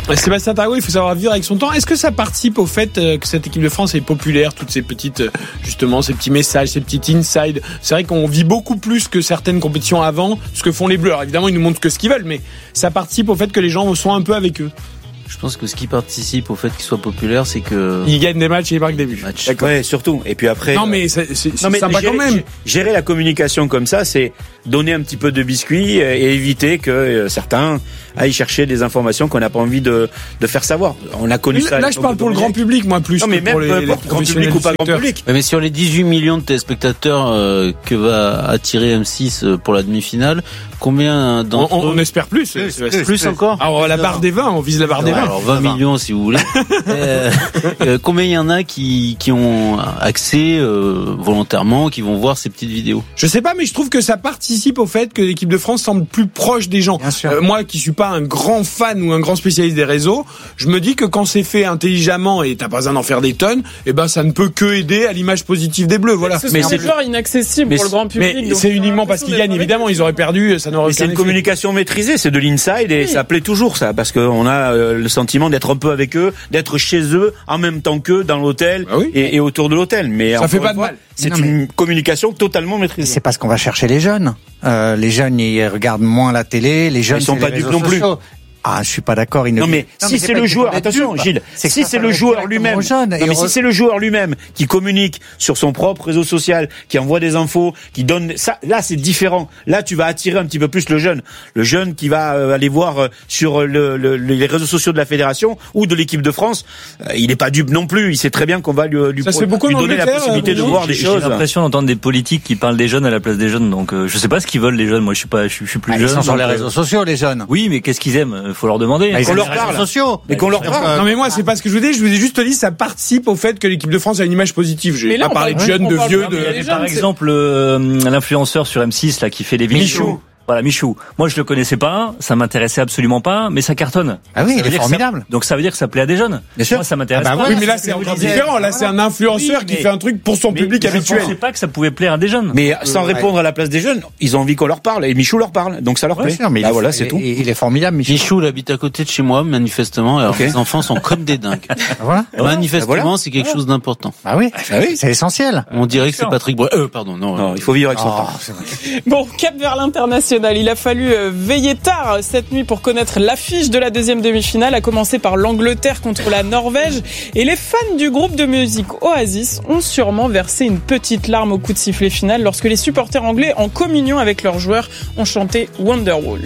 Speaker 2: Sébastien Tarago, il faut savoir vivre avec son temps. Est-ce que ça participe au fait que cette équipe de France est populaire, toutes ces petites, justement, ces petits messages, ces petits inside? C'est vrai qu'on vit beaucoup plus que certaines compétitions avant, ce que font les Bleus. Alors évidemment, ils nous montrent que ce qu'ils veulent, mais ça participe au fait que les gens sont un peu avec eux.
Speaker 16: Je pense que ce qui participe au fait qu'il soit populaire, c'est que
Speaker 2: il gagne des matchs et il marque des buts.
Speaker 13: D'accord. Ouais, surtout. Et puis après.
Speaker 2: Non mais c'est, c'est,
Speaker 13: non, mais
Speaker 2: sympa
Speaker 13: gérer,
Speaker 2: quand même.
Speaker 13: Gérer la communication comme ça, c'est donner un petit peu de biscuit et éviter que certains aillent chercher des informations qu'on n'a pas envie de, de faire savoir. On a connu
Speaker 2: là,
Speaker 13: ça.
Speaker 2: Là, je parle pour le grand public, moi, plus.
Speaker 13: Non, mais
Speaker 2: que
Speaker 13: même
Speaker 2: pour les,
Speaker 13: pour
Speaker 2: les
Speaker 13: grand public ou pas grand public.
Speaker 16: Mais sur les dix-huit millions de téléspectateurs euh, que va attirer M six pour la demi-finale, combien d'entre
Speaker 2: on,
Speaker 16: eux...
Speaker 2: on espère plus.
Speaker 16: Plus, plus, plus, plus encore.
Speaker 2: Alors, la barre des vingt, on vise la barre des vingt.
Speaker 16: Alors, vingt millions, si vous voulez. euh, euh, combien il y en a qui, qui ont accès euh, volontairement, qui vont voir ces petites vidéos?
Speaker 2: Je sais pas, mais je trouve que ça participe au fait que l'équipe de France semble plus proche des gens. Euh, moi, qui suis pas un grand fan ou un grand spécialiste des réseaux, je me dis que quand c'est fait intelligemment et t'as pas besoin d'en faire des tonnes, eh ben ça ne peut que aider à l'image positive des Bleus. Voilà.
Speaker 15: Ce sont des joueurs inaccessibles pour le grand public.
Speaker 2: Mais c'est uniquement parce qu'ils gagnent. Évidemment, ils auraient perdu, ça n'aurait.
Speaker 13: Mais c'est une communication maîtrisée, c'est de l'inside et oui. Ça plaît toujours ça, parce qu'on a euh, le sentiment d'être un peu avec eux, d'être chez eux en même temps qu'eux dans l'hôtel ah oui. et, et autour de l'hôtel. Mais
Speaker 2: ça fait pas de
Speaker 13: fois,
Speaker 2: mal.
Speaker 13: C'est
Speaker 12: non,
Speaker 13: une communication totalement maîtrisée.
Speaker 12: C'est parce qu'on va chercher les jeunes. Euh, les jeunes, ils regardent moins la télé. Les jeunes,
Speaker 13: ils sont pas dupes non plus.
Speaker 12: Ah, je suis pas d'accord. Il ne...
Speaker 13: Non mais non, si mais c'est, c'est le joueur, attention Gilles, si c'est, c'est le joueur lui-même, non, mais si c'est le joueur lui-même qui communique sur son propre réseau social, qui envoie des infos, qui donne ça, là c'est différent. Là tu vas attirer un petit peu plus le jeune, le jeune qui va euh, aller voir euh, sur le, le, les réseaux sociaux de la fédération ou de l'équipe de France. Euh, il n'est pas dupe non plus. Il sait très bien qu'on va lui, lui, lui donner la possibilité de voir des choses.
Speaker 17: J'ai l'impression d'entendre des politiques qui parlent des jeunes à la place des jeunes. Donc euh, je sais pas ce qu'ils veulent les jeunes. Moi je suis pas, je, je suis plus
Speaker 12: ah,
Speaker 17: jeune.
Speaker 12: Ils sont sur les réseaux sociaux les jeunes.
Speaker 17: Oui, mais qu'est-ce qu'ils aiment? Faut leur demander.
Speaker 12: Bah,
Speaker 13: qu'on leur parle.
Speaker 12: Sociaux.
Speaker 13: Mais qu'on leur parle.
Speaker 2: Non mais moi c'est pas ce que je vous dis, je vous ai juste dit ça participe au fait que l'équipe de France a une image positive. Je vais pas parler de jeunes, de vieux, de.
Speaker 17: Par exemple, euh, l'influenceur sur M six là qui fait des vidéos. Voilà, Michou. Moi, je le connaissais pas, ça m'intéressait absolument pas, mais ça cartonne.
Speaker 12: Ah oui,
Speaker 17: ça
Speaker 12: il est formidable.
Speaker 17: Ça, donc ça veut dire que ça plaît à des jeunes.
Speaker 12: Bien sûr.
Speaker 17: Moi, ça m'intéresse
Speaker 12: ah bah
Speaker 17: pas.
Speaker 2: Oui, mais là, c'est encore différent. Là, c'est un influenceur oui, qui fait un truc pour son
Speaker 17: mais,
Speaker 2: public
Speaker 17: mais
Speaker 2: habituel.
Speaker 17: Je ne pensais pas que ça pouvait plaire à des jeunes.
Speaker 13: Mais sans euh, répondre ouais. à la place des jeunes, ils ont envie qu'on leur parle, et Michou leur parle, donc ça leur
Speaker 12: ouais,
Speaker 13: plaît.
Speaker 12: Sûr, mais
Speaker 13: bah,
Speaker 12: il
Speaker 13: voilà,
Speaker 12: est,
Speaker 13: c'est tout.
Speaker 12: Il est formidable, Michou.
Speaker 16: Michou, il habite à côté de chez moi, manifestement. Alors, okay. Les enfants sont comme des dingues.
Speaker 12: Voilà.
Speaker 16: Manifestement,
Speaker 13: bah voilà.
Speaker 16: c'est quelque chose d'important.
Speaker 12: Ah oui, ah oui. C'est essentiel.
Speaker 16: On dirait que c'est Patrick Bois. Euh, pardon, non.
Speaker 13: Non, il faut vivre avec son temps.
Speaker 15: Bon, cap vers l'international. Il a fallu veiller tard cette nuit pour connaître l'affiche de la deuxième demi-finale, à commencer par l'Angleterre contre la Norvège. Et les fans du groupe de musique Oasis ont sûrement versé une petite larme au coup de sifflet final lorsque les supporters anglais, en communion avec leurs joueurs, ont chanté Wonderwall.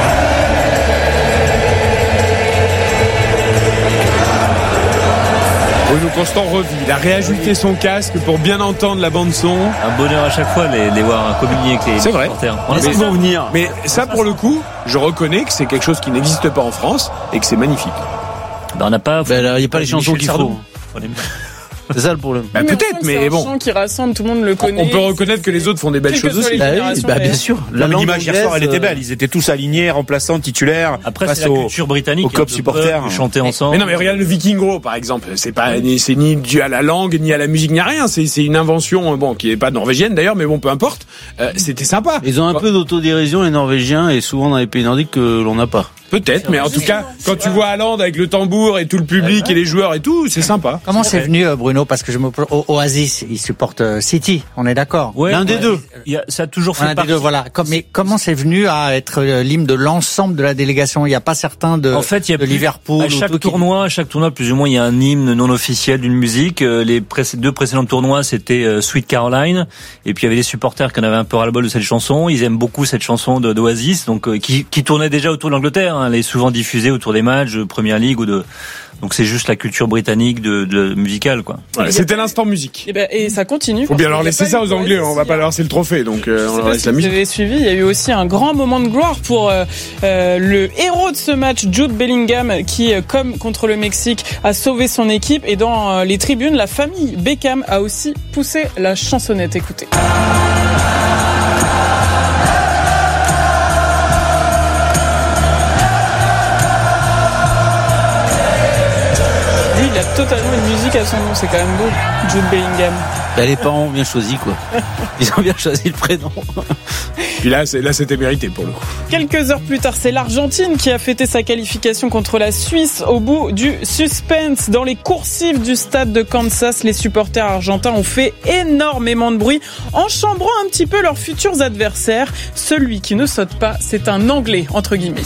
Speaker 2: Bruno Constant revit, il a réajusté son casque pour bien entendre la bande son.
Speaker 17: Un bonheur à chaque fois les, les voir communier avec les
Speaker 2: c'est vrai.
Speaker 17: supporters.
Speaker 2: On mais, vont venir. Mais ça pour le coup, je reconnais que c'est quelque chose qui n'existe pas en France et que c'est magnifique.
Speaker 17: Ben on n'a pas.
Speaker 16: Ben il n'y a pas les chansons qu'il faut. C'est ça le problème.
Speaker 2: Bah,
Speaker 15: mais
Speaker 2: peut-être, mais
Speaker 15: c'est
Speaker 2: bon.
Speaker 15: un chant qui rassemble, tout le monde le connaît.
Speaker 2: On peut reconnaître que les autres font des belles choses aussi.
Speaker 16: Bah oui, bah bien sûr.
Speaker 13: La l'image hier soir, elle était belle. Ils étaient tous alignés, remplaçants, titulaires.
Speaker 17: Après, c'est la culture britannique.
Speaker 13: Au cop supporters.
Speaker 17: Chanter ensemble.
Speaker 2: Mais non, mais regarde le Vikingo, par exemple. C'est pas, c'est ni dû à la langue, ni à la musique, ni à rien. C'est, c'est une invention, bon, qui est pas norvégienne d'ailleurs, mais bon, peu importe. Euh, c'était sympa.
Speaker 16: Ils ont un peu d'autodérision, les Norvégiens, et souvent dans les pays nordiques que l'on n'a pas.
Speaker 2: Peut-être, mais en tout cas, quand tu vois Haaland avec le tambour et tout le public et les joueurs et tout, c'est sympa.
Speaker 12: Comment c'est venu, Bruno? Parce que je me Oasis, il supporte City, on est d'accord?
Speaker 16: Ouais, l'un des deux.
Speaker 17: Il y a, ça a toujours fait
Speaker 12: l'un
Speaker 17: partie.
Speaker 12: Des deux, voilà. Mais comment c'est venu à être l'hymne de l'ensemble de la délégation? Il n'y a pas certains de,
Speaker 17: en fait, il y a
Speaker 12: de Liverpool.
Speaker 17: À chaque tournoi, à chaque tournoi, plus ou moins, il y a un hymne non officiel d'une musique. Les pré- deux précédents tournois, c'était Sweet Caroline. Et puis il y avait des supporters qui en avaient un peu ras-le-bol de cette chanson. Ils aiment beaucoup cette chanson de, d'Oasis, donc euh, qui, qui tournait déjà autour de l'Angleterre. Hein. Elle est souvent diffusée autour des matchs de Première Ligue ou de. Donc c'est juste la culture britannique de, de musicale, quoi.
Speaker 2: Ouais, c'était l'instant musique.
Speaker 15: Et, ben, et ça continue.
Speaker 2: Faut bien leur laisser ça aux Anglais. On va pas leur laisser le trophée, donc euh, on leur laisse la musique.
Speaker 15: Vous avez suivi. Il y a eu aussi un grand moment de gloire pour euh, euh, le héros de ce match, Jude Bellingham, qui, euh, comme contre le Mexique, a sauvé son équipe. Et dans euh, les tribunes, la famille Beckham a aussi poussé la chansonnette. Écoutez. Il a totalement une musique à son nom, c'est quand même beau, Jude Bellingham.
Speaker 16: Bah, les parents ont bien choisi, quoi. Ils ont bien choisi le prénom.
Speaker 2: Puis là, c'est, là, c'était mérité pour le coup.
Speaker 15: Quelques heures plus tard, c'est l'Argentine qui a fêté sa qualification contre la Suisse au bout du suspense. Dans les coursives du stade de Kansas, les supporters argentins ont fait énormément de bruit en chambrant un petit peu leurs futurs adversaires. Celui qui ne saute pas, c'est un Anglais, entre guillemets.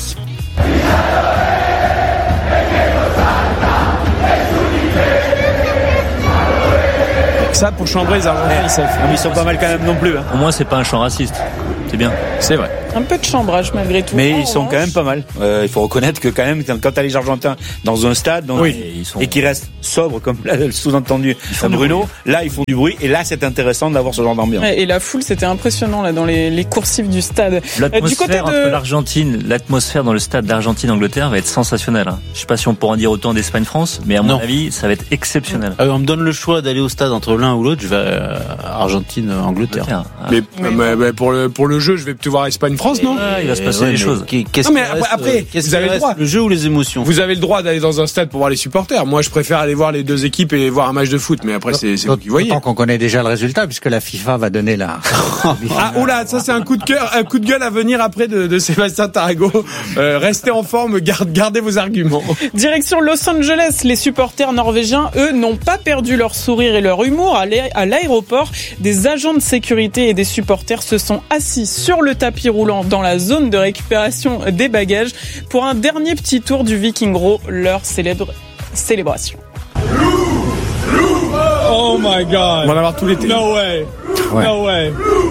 Speaker 2: Ça, pour chambrer les Argentins, ils savent.
Speaker 13: Mais ils sont pas mal quand même non plus. Hein.
Speaker 17: Au moins, c'est pas un chant raciste. C'est bien.
Speaker 2: C'est vrai.
Speaker 15: Un peu de chambrage malgré tout.
Speaker 13: Mais
Speaker 15: en
Speaker 13: ils sont
Speaker 15: revanche,
Speaker 13: quand même pas mal. Euh, il faut reconnaître que quand même, quand t'as les Argentins dans un stade, donc,
Speaker 2: oui.
Speaker 13: et, ils sont... et qui restent sobres, comme là, le sous-entendu Bruno, là, ils font du bruit. Et là, c'est intéressant d'avoir ce genre d'ambiance.
Speaker 15: Ouais, et la foule, c'était impressionnant là dans les, les coursives du stade.
Speaker 17: L'atmosphère
Speaker 15: euh, du côté de...
Speaker 17: entre l'Argentine, l'atmosphère dans le stade d'Argentine-Angleterre va être sensationnelle. Hein. Je sais pas si on pourra en dire autant d'Espagne-France, mais à mon
Speaker 16: non.
Speaker 17: avis, ça va être exceptionnel.
Speaker 16: Euh, on me donne le choix d'aller au stade entre l'un ou l'autre, je vais à Argentine-Angleterre.
Speaker 2: Mais, mais, mais, mais pour le pour le jeu, je vais plutôt voir Espagne-France, non?
Speaker 17: Ah, il va se passer
Speaker 16: ouais,
Speaker 17: des choses.
Speaker 16: Qu'est-ce
Speaker 2: non, mais
Speaker 16: reste,
Speaker 2: après,
Speaker 16: qu'est-ce
Speaker 2: vous avez le droit.
Speaker 16: Le jeu ou les émotions?
Speaker 2: Vous avez le droit d'aller dans un stade pour voir les supporters. Moi, je préfère aller voir les deux équipes et voir un match de foot. Mais après, c'est, c'est vous qui voyez.
Speaker 12: Tant qu'on connaît déjà le résultat, puisque la FIFA va donner la.
Speaker 2: Ah, oula, ça c'est un coup de cœur, un coup de gueule à venir après de, de Sébastien Tarago. Euh, restez en forme, garde, gardez vos arguments.
Speaker 15: Direction Los Angeles, les supporters norvégiens, eux, n'ont pas perdu leur sourire et leur humour. À l'aéroport, des agents de sécurité et des supporters se sont assis sur le tapis roulant dans la zone de récupération des bagages pour un dernier petit tour du Viking Row, leur célèbre célébration.
Speaker 2: Oh my god. On va en avoir tout l'été. No way. Ouais. No way.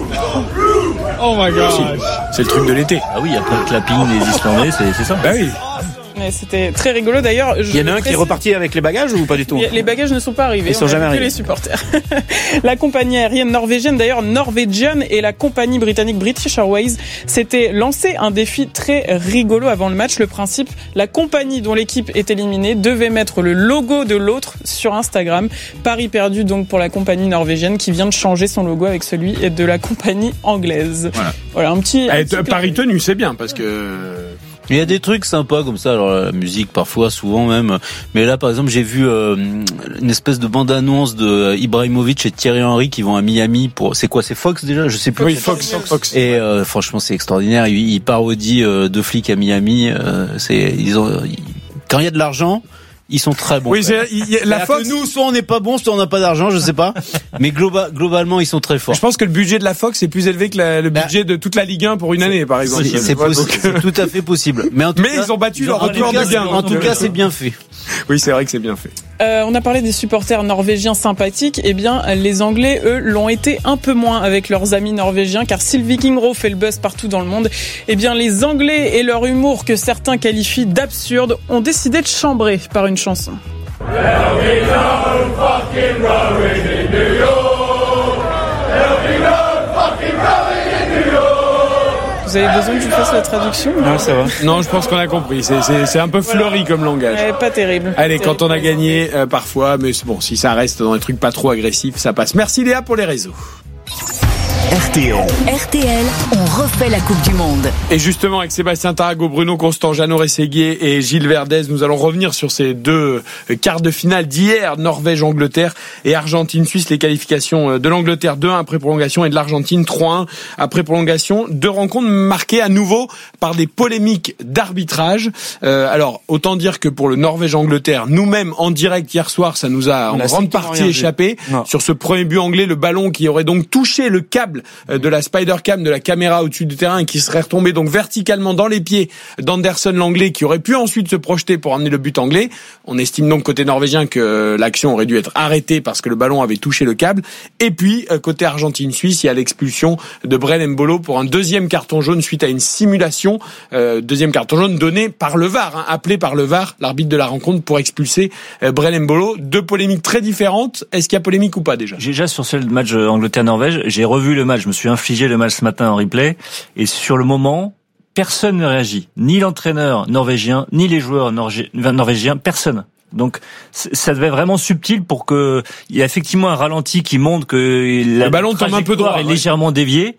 Speaker 2: Oh my god. C'est le truc de l'été.
Speaker 17: Ah oui, après le clapping des Islandais, c'est, c'est ça.
Speaker 2: Bah oui.
Speaker 15: Mais c'était très rigolo d'ailleurs.
Speaker 13: Il y en a un qui est reparti avec les bagages ou pas du tout?
Speaker 15: Les bagages ne sont pas arrivés.
Speaker 13: Ils sont jamais arrivés.
Speaker 15: Que les supporters. La compagnie aérienne norvégienne, d'ailleurs Norwegian, et la compagnie britannique British Airways s'étaient lancé un défi très rigolo avant le match. Le principe, la compagnie dont l'équipe est éliminée devait mettre le logo de l'autre sur Instagram. Pari perdu donc pour la compagnie norvégienne qui vient de changer son logo avec celui de la compagnie anglaise. Voilà, voilà un petit.
Speaker 2: Un
Speaker 15: eh,
Speaker 2: petit pari tenu, c'est bien parce que.
Speaker 16: Il y a des trucs sympas comme ça, alors la musique parfois, souvent même. Mais là, par exemple, j'ai vu euh, une espèce de bande-annonce de Ibrahimovic et Thierry Henry qui vont à Miami pour. C'est quoi, c'est Fox déjà? Je sais plus.
Speaker 2: Oui, Fox. Fox. Fox.
Speaker 16: Et euh, franchement, c'est extraordinaire. Ils, ils parodient euh, deux flics à Miami. Euh, c'est ils ont. Ils... Quand il y a de l'argent. Ils sont très bons.
Speaker 2: Oui, c'est, il, il, la Fox.
Speaker 16: Nous, soit on n'est pas bon, soit on n'a pas d'argent, je sais pas. Mais globa, globalement, ils sont très forts.
Speaker 2: Je pense que le budget de la Fox est plus élevé que la, le budget de toute la Ligue un pour une année, par exemple.
Speaker 16: C'est, c'est, possible, c'est tout à fait possible. Mais, en tout
Speaker 2: Mais
Speaker 16: cas,
Speaker 2: ils ont battu leur
Speaker 16: record
Speaker 2: de gain.
Speaker 16: En tout cas, c'est bien fait.
Speaker 2: Oui, c'est vrai que c'est bien fait.
Speaker 15: Euh, on a parlé des supporters norvégiens sympathiques. Eh bien, les Anglais, eux, l'ont été un peu moins avec leurs amis norvégiens, car si le Viking Row fait le buzz partout dans le monde, eh bien, les Anglais et leur humour que certains qualifient d'absurde ont décidé de chambrer par une chanson. There'll be no fucking rowing in New York. There'll be no fucking rowing in New York. Vous avez besoin que je fasse la traduction?
Speaker 2: Non, ça va. Non, je pense qu'on a compris. C'est, c'est, c'est un peu fleuri comme langage.
Speaker 15: Ouais, pas terrible.
Speaker 2: Allez,
Speaker 15: terrible.
Speaker 2: Quand on a gagné, euh, parfois, mais bon, si ça reste dans des trucs pas trop agressifs, ça passe. Merci Léa pour les réseaux.
Speaker 21: R T L. R T L, on refait la Coupe du Monde.
Speaker 2: Et justement, avec Sébastien Tarago, Bruno Constant, Jeannot Rességuier et Gilles Verdez, nous allons revenir sur ces deux quarts de finale d'hier, Norvège-Angleterre et Argentine-Suisse, les qualifications de l'Angleterre deux un après prolongation et de l'Argentine trois un après prolongation. Deux rencontres marquées à nouveau par des polémiques d'arbitrage. Euh, alors, autant dire que pour le Norvège-Angleterre, nous-mêmes, en direct hier soir, ça nous a en grande partie échappé. Sur ce premier but anglais, le ballon qui aurait donc touché le câble de la Spider Cam de la caméra au-dessus du terrain et qui serait retombé donc verticalement dans les pieds d'Anderson l'anglais qui aurait pu ensuite se projeter pour amener le but anglais. On estime donc côté norvégien que l'action aurait dû être arrêtée parce que le ballon avait touché le câble. Et puis côté Argentine-Suisse, il y a l'expulsion de Brel Mbolo pour un deuxième carton jaune suite à une simulation. Euh, deuxième carton jaune donné par le V A R, hein, appelé par le V A R, l'arbitre de la rencontre, pour expulser euh, Brel Mbolo. Deux polémiques très différentes. Est-ce qu'il y a polémique ou pas déjà?
Speaker 17: Déjà sur ce match Angleterre-Norvège, j'ai revu le match, je me suis infligé le match ce matin en replay, et sur le moment, personne ne réagit. Ni l'entraîneur norvégien, ni les joueurs norgé- norvégiens, personne. Donc ça devait être vraiment subtil pour que il y a effectivement un ralenti qui montre que la
Speaker 2: le ballon tombe un peu droit,
Speaker 17: est
Speaker 2: ouais.
Speaker 17: légèrement dévié.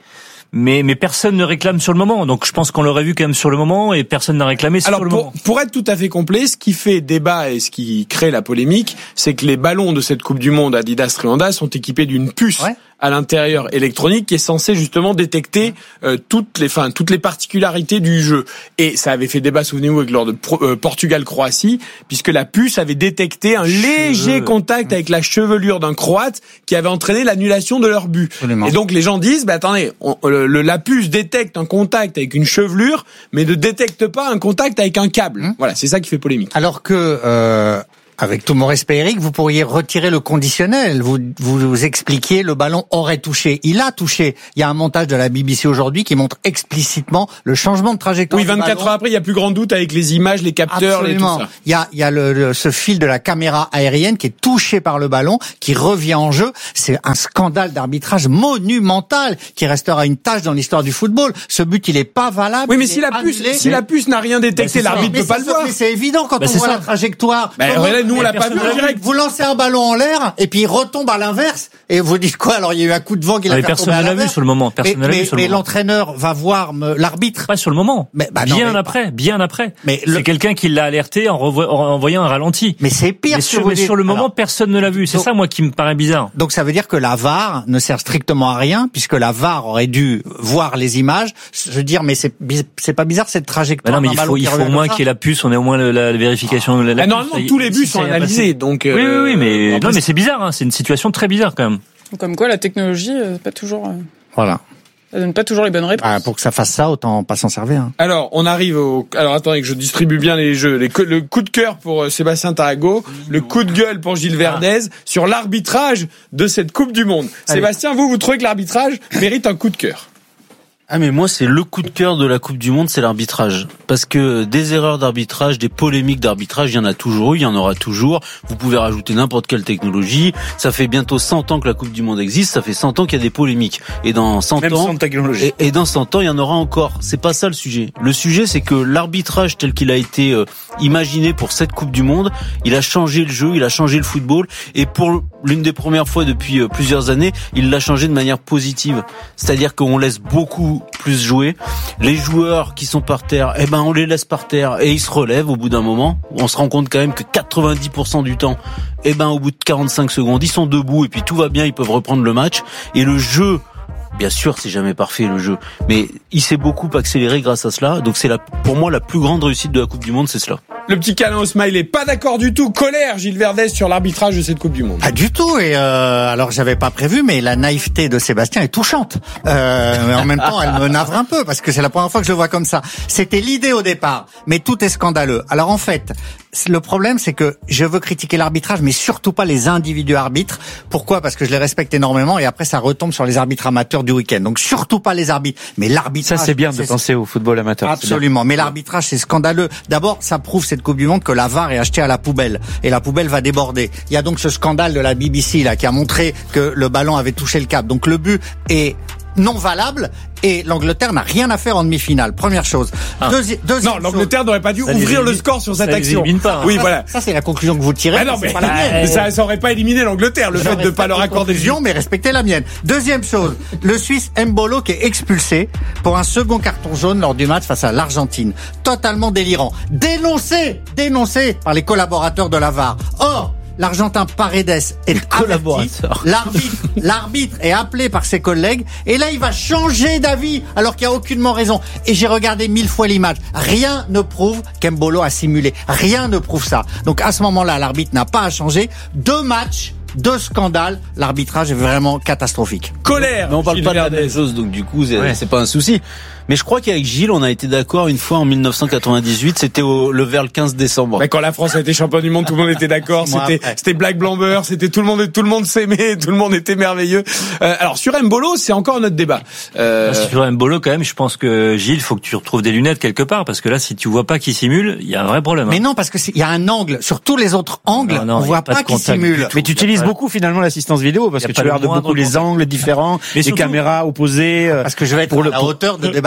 Speaker 17: mais mais personne ne réclame sur le moment. Donc je pense qu'on l'aurait vu quand même sur le moment et personne n'a réclamé sur
Speaker 2: Alors,
Speaker 17: le
Speaker 2: pour,
Speaker 17: moment.
Speaker 2: pour être tout à fait complet, ce qui fait débat et ce qui crée la polémique, c'est que les ballons de cette Coupe du Monde Adidas Trianda sont équipés d'une puce ouais. à l'intérieur électronique qui est censée justement détecter euh, toutes les, enfin, toutes les particularités du jeu. Et ça avait fait débat, souvenez-vous, avec lors de euh, Portugal-Croatie, puisque la puce avait détecté un léger contact avec la chevelure d'un Croate qui avait entraîné l'annulation de leur but. Absolument. Et donc les gens disent, bah attendez, on, le, le, la puce détecte un contact avec une chevelure, mais ne détecte pas un contact avec un câble. Hum. Voilà, c'est ça qui fait polémique.
Speaker 12: Alors que euh, avec tout mon respect, Eric, vous pourriez retirer le conditionnel. Vous, vous vous expliquiez, le ballon aurait touché. Il a touché. Il y a un montage de la B B C aujourd'hui qui montre explicitement le changement de trajectoire.
Speaker 2: Oui, vingt-quatre heures après, il y a plus grand doute avec les images, les capteurs,
Speaker 12: Absolument.
Speaker 2: et tout ça.
Speaker 12: Il y a, il y a le, le, ce fil de la caméra aérienne qui est touché par le ballon, qui revient en jeu. C'est un scandale d'arbitrage monumental qui restera une tâche dans l'histoire du football. Ce but, il est pas valable.
Speaker 2: Oui, mais si la puce, si la puce n'a rien détecté, ben l'arbitre peut pas le voir.
Speaker 12: Mais c'est évident quand ben on voit ça. la trajectoire.
Speaker 2: Ben, nous, on l'a pas vu en direct.
Speaker 12: Vous lancez un ballon en l'air et puis il retombe à l'inverse et vous dites quoi? Alors il y a eu un coup de vent qui l'a fait
Speaker 17: tomber à l'inverse. Personne ne l'a vu sur le moment. Personne ne l'a vu sur le moment.
Speaker 12: Mais l'entraîneur va voir me, l'arbitre.
Speaker 17: Pas sur le moment.
Speaker 12: Mais, bah,
Speaker 17: bien
Speaker 12: non, mais
Speaker 17: après, bien après.
Speaker 12: Mais
Speaker 17: le... c'est quelqu'un qui l'a alerté en, revo... en voyant un ralenti.
Speaker 12: Mais c'est pire.
Speaker 17: Mais sur, mais sur le moment, Alors, personne ne l'a vu. C'est donc, ça moi qui me paraît bizarre.
Speaker 12: Donc ça veut dire que la V A R ne sert strictement à rien puisque la V A R aurait dû voir les images. Je veux dire, mais c'est c'est pas bizarre cette trajectoire.
Speaker 17: Bah non, mais il faut il faut au moins qu'il y ait la puce. On ait au moins la, la vérification. La, la
Speaker 2: ah, normalement, tous les buts sont analysés. Donc
Speaker 17: oui, oui, oui, mais non, mais c'est bizarre, hein. C'est une situation très bizarre quand même.
Speaker 15: Comme quoi, la technologie, euh, pas toujours. Euh...
Speaker 12: Voilà.
Speaker 15: Ça donne pas toujours les bonnes réponses.
Speaker 12: Ah, pour que ça fasse ça, autant pas s'en servir. Hein.
Speaker 2: Alors, on arrive au. Alors, attendez que je distribue bien les jeux. Les... Le coup de cœur pour Sébastien Tarago, le coup de gueule pour Gilles Verdez ah. sur l'arbitrage de cette Coupe du Monde. Allez. Sébastien, vous, vous trouvez que l'arbitrage mérite un coup de cœur?
Speaker 16: Ah mais moi c'est le coup de cœur de la Coupe du Monde, c'est l'arbitrage. Parce que des erreurs d'arbitrage, des polémiques d'arbitrage, il y en a toujours eu, il y en aura toujours. Vous pouvez rajouter n'importe quelle technologie. Ça fait bientôt cent ans que la Coupe du Monde existe, ça fait cent ans qu'il y a des polémiques. Et dans cent
Speaker 13: Même
Speaker 16: ans,
Speaker 13: sans technologie.
Speaker 16: Et, et dans cent ans, il y en aura encore. C'est pas ça le sujet. Le sujet, c'est que l'arbitrage tel qu'il a été euh, imaginé pour cette Coupe du Monde, il a changé le jeu, il a changé le football. Et pour l'une des premières fois depuis euh, plusieurs années, il l'a changé de manière positive. C'est-à-dire qu'on laisse beaucoup plus jouer. Les joueurs qui sont par terre, eh ben on les laisse par terre et ils se relèvent au bout d'un moment. On se rend compte quand même que quatre-vingt-dix pour cent du temps, eh ben au bout de quarante-cinq secondes, ils sont debout et puis tout va bien, ils peuvent reprendre le match. Et le jeu, bien sûr, c'est jamais parfait le jeu, mais il s'est beaucoup accéléré grâce à cela. Donc c'est la, pour moi la plus grande réussite de la Coupe du Monde, c'est cela.
Speaker 2: Le petit câlin au smiley, pas d'accord du tout. Colère, Gilles Verdez, sur l'arbitrage de cette Coupe du Monde.
Speaker 12: Pas du tout. Et euh, alors j'avais pas prévu, mais la naïveté de Sébastien est touchante. Euh, mais en même temps, elle me navre un peu parce que c'est la première fois que je le vois comme ça. C'était l'idée au départ, mais tout est scandaleux. Alors en fait, le problème, c'est que je veux critiquer l'arbitrage, mais surtout pas les individus arbitres. Pourquoi? Parce que je les respecte énormément et après ça retombe sur les arbitres amateurs du week-end. Donc surtout pas les arbitres, mais l'arbitrage.
Speaker 13: Ça c'est bien de
Speaker 12: c'est...
Speaker 13: penser au football amateur.
Speaker 12: Absolument. Mais l'arbitrage c'est scandaleux. D'abord, ça prouve cette Coupe du Monde que la V A R est achetée à la poubelle et la poubelle va déborder. Il y a donc ce scandale de la B B C là qui a montré que le ballon avait touché le cap. Donc le but est non valable et l'Angleterre n'a rien à faire en demi-finale. Première chose.
Speaker 2: Ah. Deuxi- deuxième non, l'Angleterre n'aurait pas dû ça ouvrir le score sur cette action.
Speaker 12: Pas, hein. Oui, ça, voilà. Ça c'est la conclusion que vous tirez.
Speaker 2: Ah non, mais, pas la mienne. mais ça, ça aurait pas éliminé l'Angleterre le Je fait de pas leur accorder
Speaker 12: des mais respecter la mienne. Deuxième chose, le Suisse Mbolo qui est expulsé pour un second carton jaune lors du match face à l'Argentine. Totalement délirant. Dénoncé, dénoncé par les collaborateurs de la V A R. Or, l'Argentin Paredes est collaborateur. L'arbitre, l'arbitre est appelé par ses collègues et là il va changer d'avis alors qu'il n'y a aucunement raison. Et j'ai regardé mille fois l'image. Rien ne prouve qu'Embolo a simulé. Rien ne prouve ça. Donc à ce moment-là, l'arbitre n'a pas à changer. Deux matchs. Deux scandales, l'arbitrage est vraiment catastrophique.
Speaker 2: Colère.
Speaker 16: Mais on parle Gilles pas de la même chose, donc du coup c'est, ouais. c'est pas un souci. Mais je crois qu'avec Gilles, on a été d'accord une fois en dix-neuf cent quatre-vingt-dix-huit, c'était au, le vers le quinze décembre.
Speaker 2: Mais quand la France a été championne du monde, tout le monde était d'accord. C'était, c'était Black Blamber, c'était tout le monde, tout le monde s'aimait, tout le monde était merveilleux. Euh, alors sur Mbolo, c'est encore notre débat.
Speaker 17: Euh... Sur Mbolo, quand même, je pense que Gilles, faut que tu retrouves des lunettes quelque part, parce que là, si tu vois pas qu'il simule, il y a un vrai problème.
Speaker 12: Mais hein. non, parce que il y a un angle. Sur tous les autres angles, non, non, on voit pas, pas qu'il simule.
Speaker 13: Mais tu utilises pas... beaucoup finalement l'assistance vidéo, parce que tu regardes beaucoup les angles différents, les caméras opposées.
Speaker 12: Parce que je vais être pour à la hauteur de débattre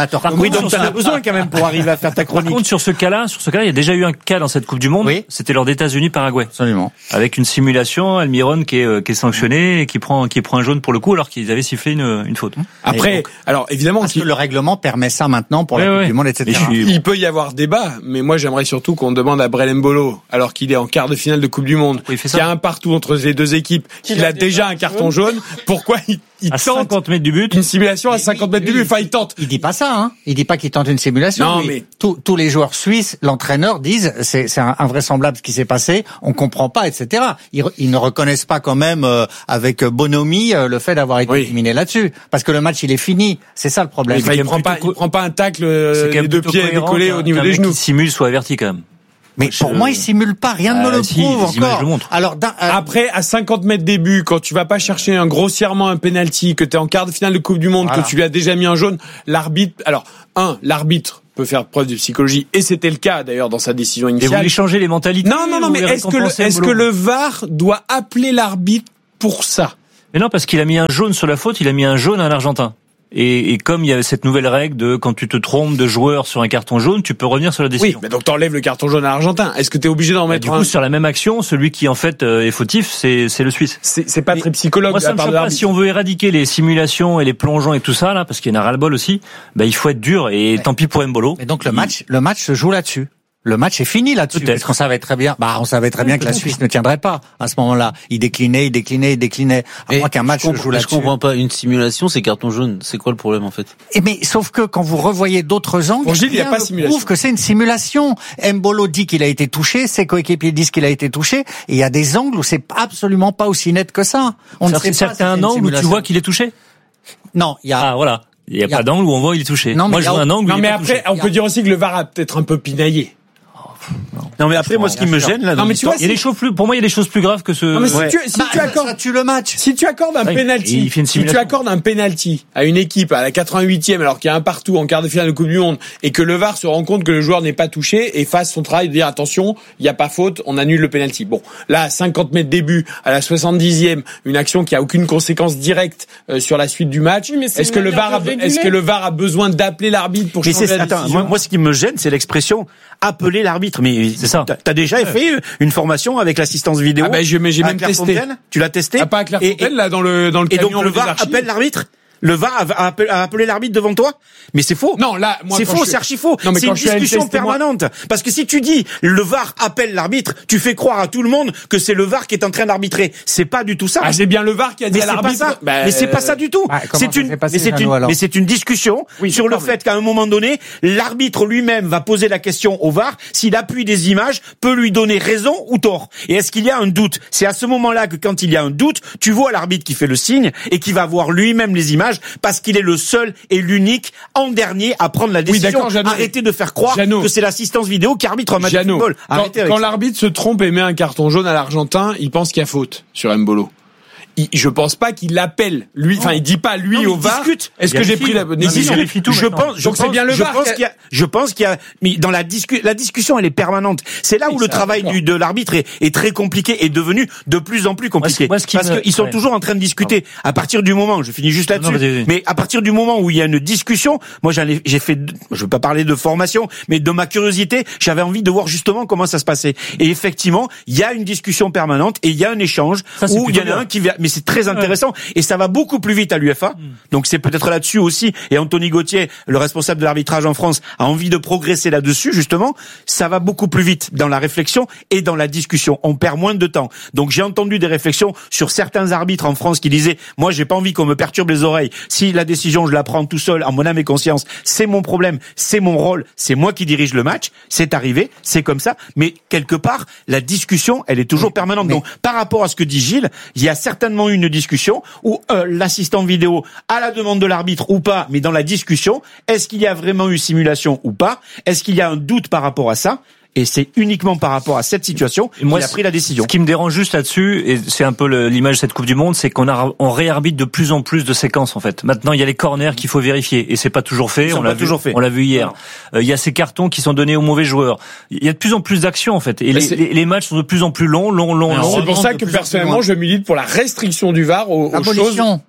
Speaker 12: commentateur.
Speaker 13: Par oui, donc t'en as besoin quand même pour arriver à faire ta chronique.
Speaker 17: Par contre, sur ce cas-là, sur ce cas-là, il y a déjà eu un cas dans cette Coupe du Monde.
Speaker 12: Oui.
Speaker 17: C'était lors d'États-Unis-Paraguay.
Speaker 12: Absolument.
Speaker 17: Avec une simulation, Almiron qui est, qui est sanctionné et qui prend, qui prend un jaune pour le coup alors qu'ils avaient sifflé une, une faute.
Speaker 2: Après, donc, alors évidemment,
Speaker 12: parce que le règlement permet ça maintenant pour
Speaker 17: ouais,
Speaker 12: la Coupe
Speaker 17: ouais.
Speaker 12: du Monde, et cetera.
Speaker 2: Et il peut y avoir débat, mais moi j'aimerais surtout qu'on demande à Brel Mbolo, alors qu'il est en quart de finale de Coupe du Monde,
Speaker 17: oui,
Speaker 2: qu'il y a un partout entre les deux équipes, qu'il a, a déjà un carton jaune, pourquoi il, il
Speaker 17: à
Speaker 2: tente
Speaker 17: cinquante mètres du but
Speaker 2: une simulation à cinquante mètres du but. Enfin, il tente.
Speaker 12: Il dit pas ça, hein. Il dit pas qu'il tente une simulation.
Speaker 2: Non,
Speaker 12: lui.
Speaker 2: mais
Speaker 12: tous, tous les joueurs suisses, l'entraîneur disent c'est, c'est invraisemblable ce qui s'est passé. On comprend pas, et cetera. Ils, ils ne reconnaissent pas quand même euh, avec bonhomie euh, le fait d'avoir été oui. éliminé là-dessus, parce que le match il est fini. C'est ça le problème.
Speaker 2: Enfin, il prend pas, co- il prend pas un tacle euh, les deux pieds décollés au niveau des genoux.
Speaker 17: Qui simule soit averti quand même.
Speaker 12: Mais pour euh... moi, il simule pas, rien ne euh, me le
Speaker 17: si,
Speaker 12: prouve encore.
Speaker 17: Le montrent.
Speaker 12: Alors euh...
Speaker 2: après, à cinquante mètres des buts, quand tu vas pas chercher un grossièrement un penalty, que tu es en quart de finale de Coupe du Monde, voilà. que tu lui as déjà mis un jaune, l'arbitre. Alors, un, l'arbitre peut faire preuve de psychologie, et c'était le cas d'ailleurs dans sa décision initiale.
Speaker 17: Et vous voulez changer les mentalités?
Speaker 2: Non, non, non, mais est-ce que le, est-ce que le V A R doit appeler l'arbitre pour ça?
Speaker 17: Mais non, parce qu'il a mis un jaune sur la faute, il a mis un jaune à un Argentin. Et, et comme il y a cette nouvelle règle de quand tu te trompes de joueur sur un carton jaune, tu peux revenir sur la décision.
Speaker 2: Oui, mais donc t'enlèves le carton jaune à l'Argentin. Est-ce que t'es obligé d'en mettre
Speaker 17: du
Speaker 2: un?
Speaker 17: Du coup, sur la même action, celui qui en fait est fautif, c'est, c'est le Suisse.
Speaker 2: C'est, c'est pas mais très psychologue.
Speaker 17: Moi, ça me choque pas. Si on veut éradiquer les simulations et les plongeons et tout ça là, parce qu'il y en a ras-le-bol aussi, bah il faut être dur. Et mais, tant pis pour Mbolo.
Speaker 12: Et donc le match, le match se joue là-dessus. Le match est fini là-dessus, parce qu'on savait très bien, bah, on savait très bien que la Suisse ne tiendrait pas à ce moment-là. Il déclinait, il déclinait, il déclinait. À moins qu'un match se joue là-dessus.
Speaker 16: Je comprends pas. Une simulation, c'est carton jaune. C'est quoi le problème en fait?
Speaker 12: Et mais sauf que quand vous revoyez d'autres angles,
Speaker 2: bon, Gilles, il y a pas simulation.
Speaker 12: Prouve que c'est une simulation. Mbolo dit qu'il a été touché, ses coéquipiers disent qu'il a été touché, et il y a des angles où c'est absolument pas aussi net que ça.
Speaker 17: On ne sait pas. Certains angles où tu vois qu'il est touché.
Speaker 12: Non, il y a.
Speaker 17: Ah voilà. Il y a, y a pas d'angle où on voit il est touché. Non, moi je vois un angle.
Speaker 2: Non, mais après, on peut dire aussi que le V A R a peut-être un peu pinaillé.
Speaker 13: Non. non mais après moi ce qui me gêne là,
Speaker 2: non, mais tu vois,
Speaker 17: il y a des choses plus, pour moi il y a des choses plus graves que ce.
Speaker 2: Non, mais si
Speaker 17: ouais.
Speaker 2: tu, si
Speaker 12: bah,
Speaker 2: tu accordes,
Speaker 12: ça tue le match.
Speaker 2: Si tu accordes un
Speaker 17: ah,
Speaker 2: penalty, si tu accordes un penalty à une équipe à la quatre-vingt-huitième alors qu'il y a un partout en quart de finale de Coupe du Monde et que le V A R se rend compte que le joueur n'est pas touché et fasse son travail de dire attention, il y a pas faute, on annule le penalty. Bon, là à cinquante mètres début, à la soixante-dixième, une action qui a aucune conséquence directe euh, sur la suite du match. Oui, est-ce que le V A R a, est-ce que le V A R a besoin d'appeler l'arbitre pour mais changer la
Speaker 13: attends,
Speaker 2: décision?
Speaker 13: moi, moi ce qui me gêne c'est l'expression appeler l'arbitre. Mais
Speaker 17: c'est ça.
Speaker 13: T'as déjà fait une formation avec l'assistance vidéo?
Speaker 2: Ah ben je, mais j'ai même testé.
Speaker 13: Tu l'as testé?
Speaker 2: Ah, pas à Clairefontaine, là, dans le, dans le
Speaker 13: et
Speaker 2: camion.
Speaker 13: Et donc le V A R appelle l'arbitre? Le V A R a appelé, a appelé l'arbitre devant toi? Mais c'est faux.
Speaker 2: Non, là, moi,
Speaker 13: c'est faux,
Speaker 2: je...
Speaker 13: c'est archi faux.
Speaker 2: Non, mais
Speaker 13: c'est une discussion permanente. Moi... Parce que si tu dis, le V A R appelle l'arbitre, tu fais croire à tout le monde que c'est le V A R qui est en train d'arbitrer. C'est pas du tout ça.
Speaker 2: Ah, c'est bien le V A R qui a dit
Speaker 13: mais
Speaker 2: à l'arbitre.
Speaker 13: Bah, mais c'est pas ça du tout.
Speaker 12: Bah,
Speaker 13: c'est une,
Speaker 12: passé,
Speaker 13: mais c'est une, mais c'est une discussion oui, sur le mais... fait qu'à un moment donné, l'arbitre lui-même va poser la question au V A R si l'appui des images peut lui donner raison ou tort. Et est-ce qu'il y a un doute? C'est à ce moment-là que quand il y a un doute, tu vois l'arbitre qui fait le signe et qui va voir lui-même les images parce qu'il est le seul et l'unique en dernier à prendre la décision.
Speaker 2: Oui,
Speaker 13: arrêtez de faire croire
Speaker 2: Jeannot.
Speaker 13: que c'est l'assistance vidéo qui arbitre un match de football.
Speaker 2: Arrêtez quand, quand l'arbitre se trompe et met un carton jaune à l'Argentin, il pense qu'il y a faute sur Mbolo. Il, je pense pas qu'il l'appelle lui. Enfin, il dit pas lui
Speaker 13: non,
Speaker 2: au V A R.
Speaker 13: Discute.
Speaker 2: Est-ce que j'ai pris la bonne décision?
Speaker 13: Je pense. Je
Speaker 2: Donc c'est bien le V A R.
Speaker 13: Je pense qu'il y a. Je pense qu'il y a. Mais dans la discussion, la discussion, elle est permanente. C'est là où oui, le travail du, de l'arbitre est, est très compliqué et devenu de plus en plus compliqué. Moi, ce, moi, ce parce me... qu'ils sont ouais. toujours en train de discuter. À partir du moment, je finis juste là-dessus. Non, mais, mais à partir du moment où il y a une discussion, moi, j'en ai, j'ai fait. Je veux pas parler de formation, mais de ma curiosité, j'avais envie de voir justement comment ça se passait. Et effectivement, il y a une discussion permanente et il y a un échange ça, où il y en a bien. un qui vient. Mais c'est très intéressant. Ouais. Et ça va beaucoup plus vite à l'U F A. Mmh. Donc c'est peut-être là-dessus aussi. Et Anthony Gauthier, le responsable de l'arbitrage en France, a envie de progresser là-dessus, justement. Ça va beaucoup plus vite dans la réflexion et dans la discussion. On perd moins de temps. Donc j'ai entendu des réflexions sur certains arbitres en France qui disaient, moi j'ai pas envie qu'on me perturbe les oreilles. Si la décision, je la prends tout seul, en mon âme et conscience, c'est mon problème, c'est mon rôle, c'est moi qui dirige le match. C'est arrivé, c'est comme ça. Mais quelque part, la discussion, elle est toujours mais, permanente. Mais... Donc par rapport à ce que dit Gilles, il y a certainement une discussion où euh, l'assistant vidéo, à la demande de l'arbitre ou pas, mais dans la discussion, est-ce qu'il y a vraiment eu simulation ou pas? Est-ce qu'il y a un doute par rapport à ça? Et c'est uniquement par rapport à cette situation qu'il a pris la décision.
Speaker 17: Ce qui me dérange juste là-dessus, et c'est un peu le, l'image de cette Coupe du Monde, c'est qu'on a, on réarbitre de plus en plus de séquences, en fait. Maintenant, il y a les corners qu'il faut vérifier, et c'est pas toujours fait. On l'a vu, fait. on l'a vu hier. Euh, il y a ces cartons qui sont donnés aux mauvais joueurs. Il y a de plus en plus d'actions, en fait. Et les, les, les matchs sont de plus en plus longs, longs, longs, longs.
Speaker 2: C'est pour ça que personnellement, je milite pour la restriction du V A R aux, aux choses.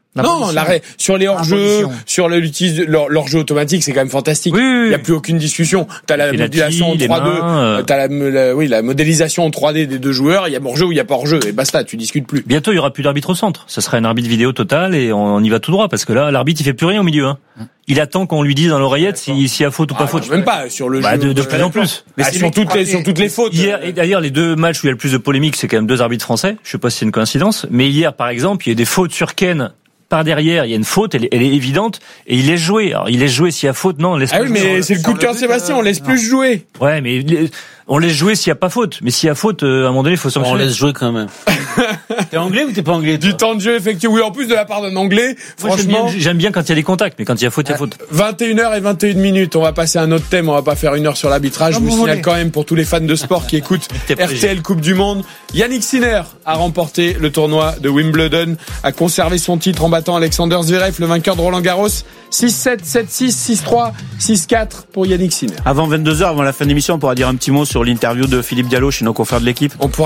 Speaker 2: La non, l'arrêt sur les hors-jeux, sur le l'utilise leur, leur jeu automatique, c'est quand même fantastique.
Speaker 17: Oui, oui.
Speaker 2: Il y a plus aucune discussion. T'as la modélisation en trois deux, euh... t'as la, la oui la modélisation en trois D des deux joueurs. Il y a hors-jeu ou il y a pas hors-jeu et basta, tu discutes plus.
Speaker 17: Bientôt il y aura plus d'arbitre au centre. Ça sera un arbitre vidéo total et on, on y va tout droit parce que là l'arbitre il fait plus rien au milieu. Hein. Il attend qu'on lui dise dans l'oreillette s'il si y a faute ou pas ah, faute.
Speaker 2: Même pas sur le
Speaker 17: bah,
Speaker 2: jeu.
Speaker 17: De, de plus en plus.
Speaker 2: Mais ah, sur toutes les sur toutes les fautes.
Speaker 17: Hier et d'ailleurs les deux matchs où il y a le plus de polémiques, c'est quand même deux arbitres français. Je sais pas si c'est une coïncidence, mais hier par exemple il y a des fautes sur Ken. Par derrière, il y a une faute, elle est, elle est évidente, et il laisse jouer. Alors, il laisse jouer s'il y a faute, non, on laisse
Speaker 2: ah
Speaker 17: pas
Speaker 2: oui,
Speaker 17: jouer.
Speaker 2: mais c'est le coup de cœur de Sébastien, on laisse plus jouer.
Speaker 17: Ouais, mais on laisse jouer s'il y a pas faute. Mais s'il y a faute, euh, à un moment donné, il faut sanctionner.
Speaker 16: On laisse jouer quand même. T'es anglais ou t'es pas anglais?
Speaker 2: Du temps de jeu effectué. Oui, en plus de la part d'un anglais. Moi, franchement.
Speaker 17: J'aime bien, j'aime bien quand il y a des contacts, mais quand il y a faute, il y a faute.
Speaker 2: vingt et une heures et vingt et une minutes. On va passer à un autre thème. On va pas faire une heure sur l'arbitrage. Je vous signale quand même pour tous les fans de sport qui écoutent R T L Coupe du Monde. Yannick Sinner a remporté le tournoi de Wimbledon, a conservé son titre en battant Alexander Zverev, le vainqueur de Roland Garros. six sept, sept six, six trois, six quatre pour Yannick Sinner.
Speaker 13: Avant vingt-deux heures, avant la fin de l'émission, on pourra dire un petit mot sur l'interview de Philippe Diallo chez nos confrères de l'équipe.
Speaker 2: On pourra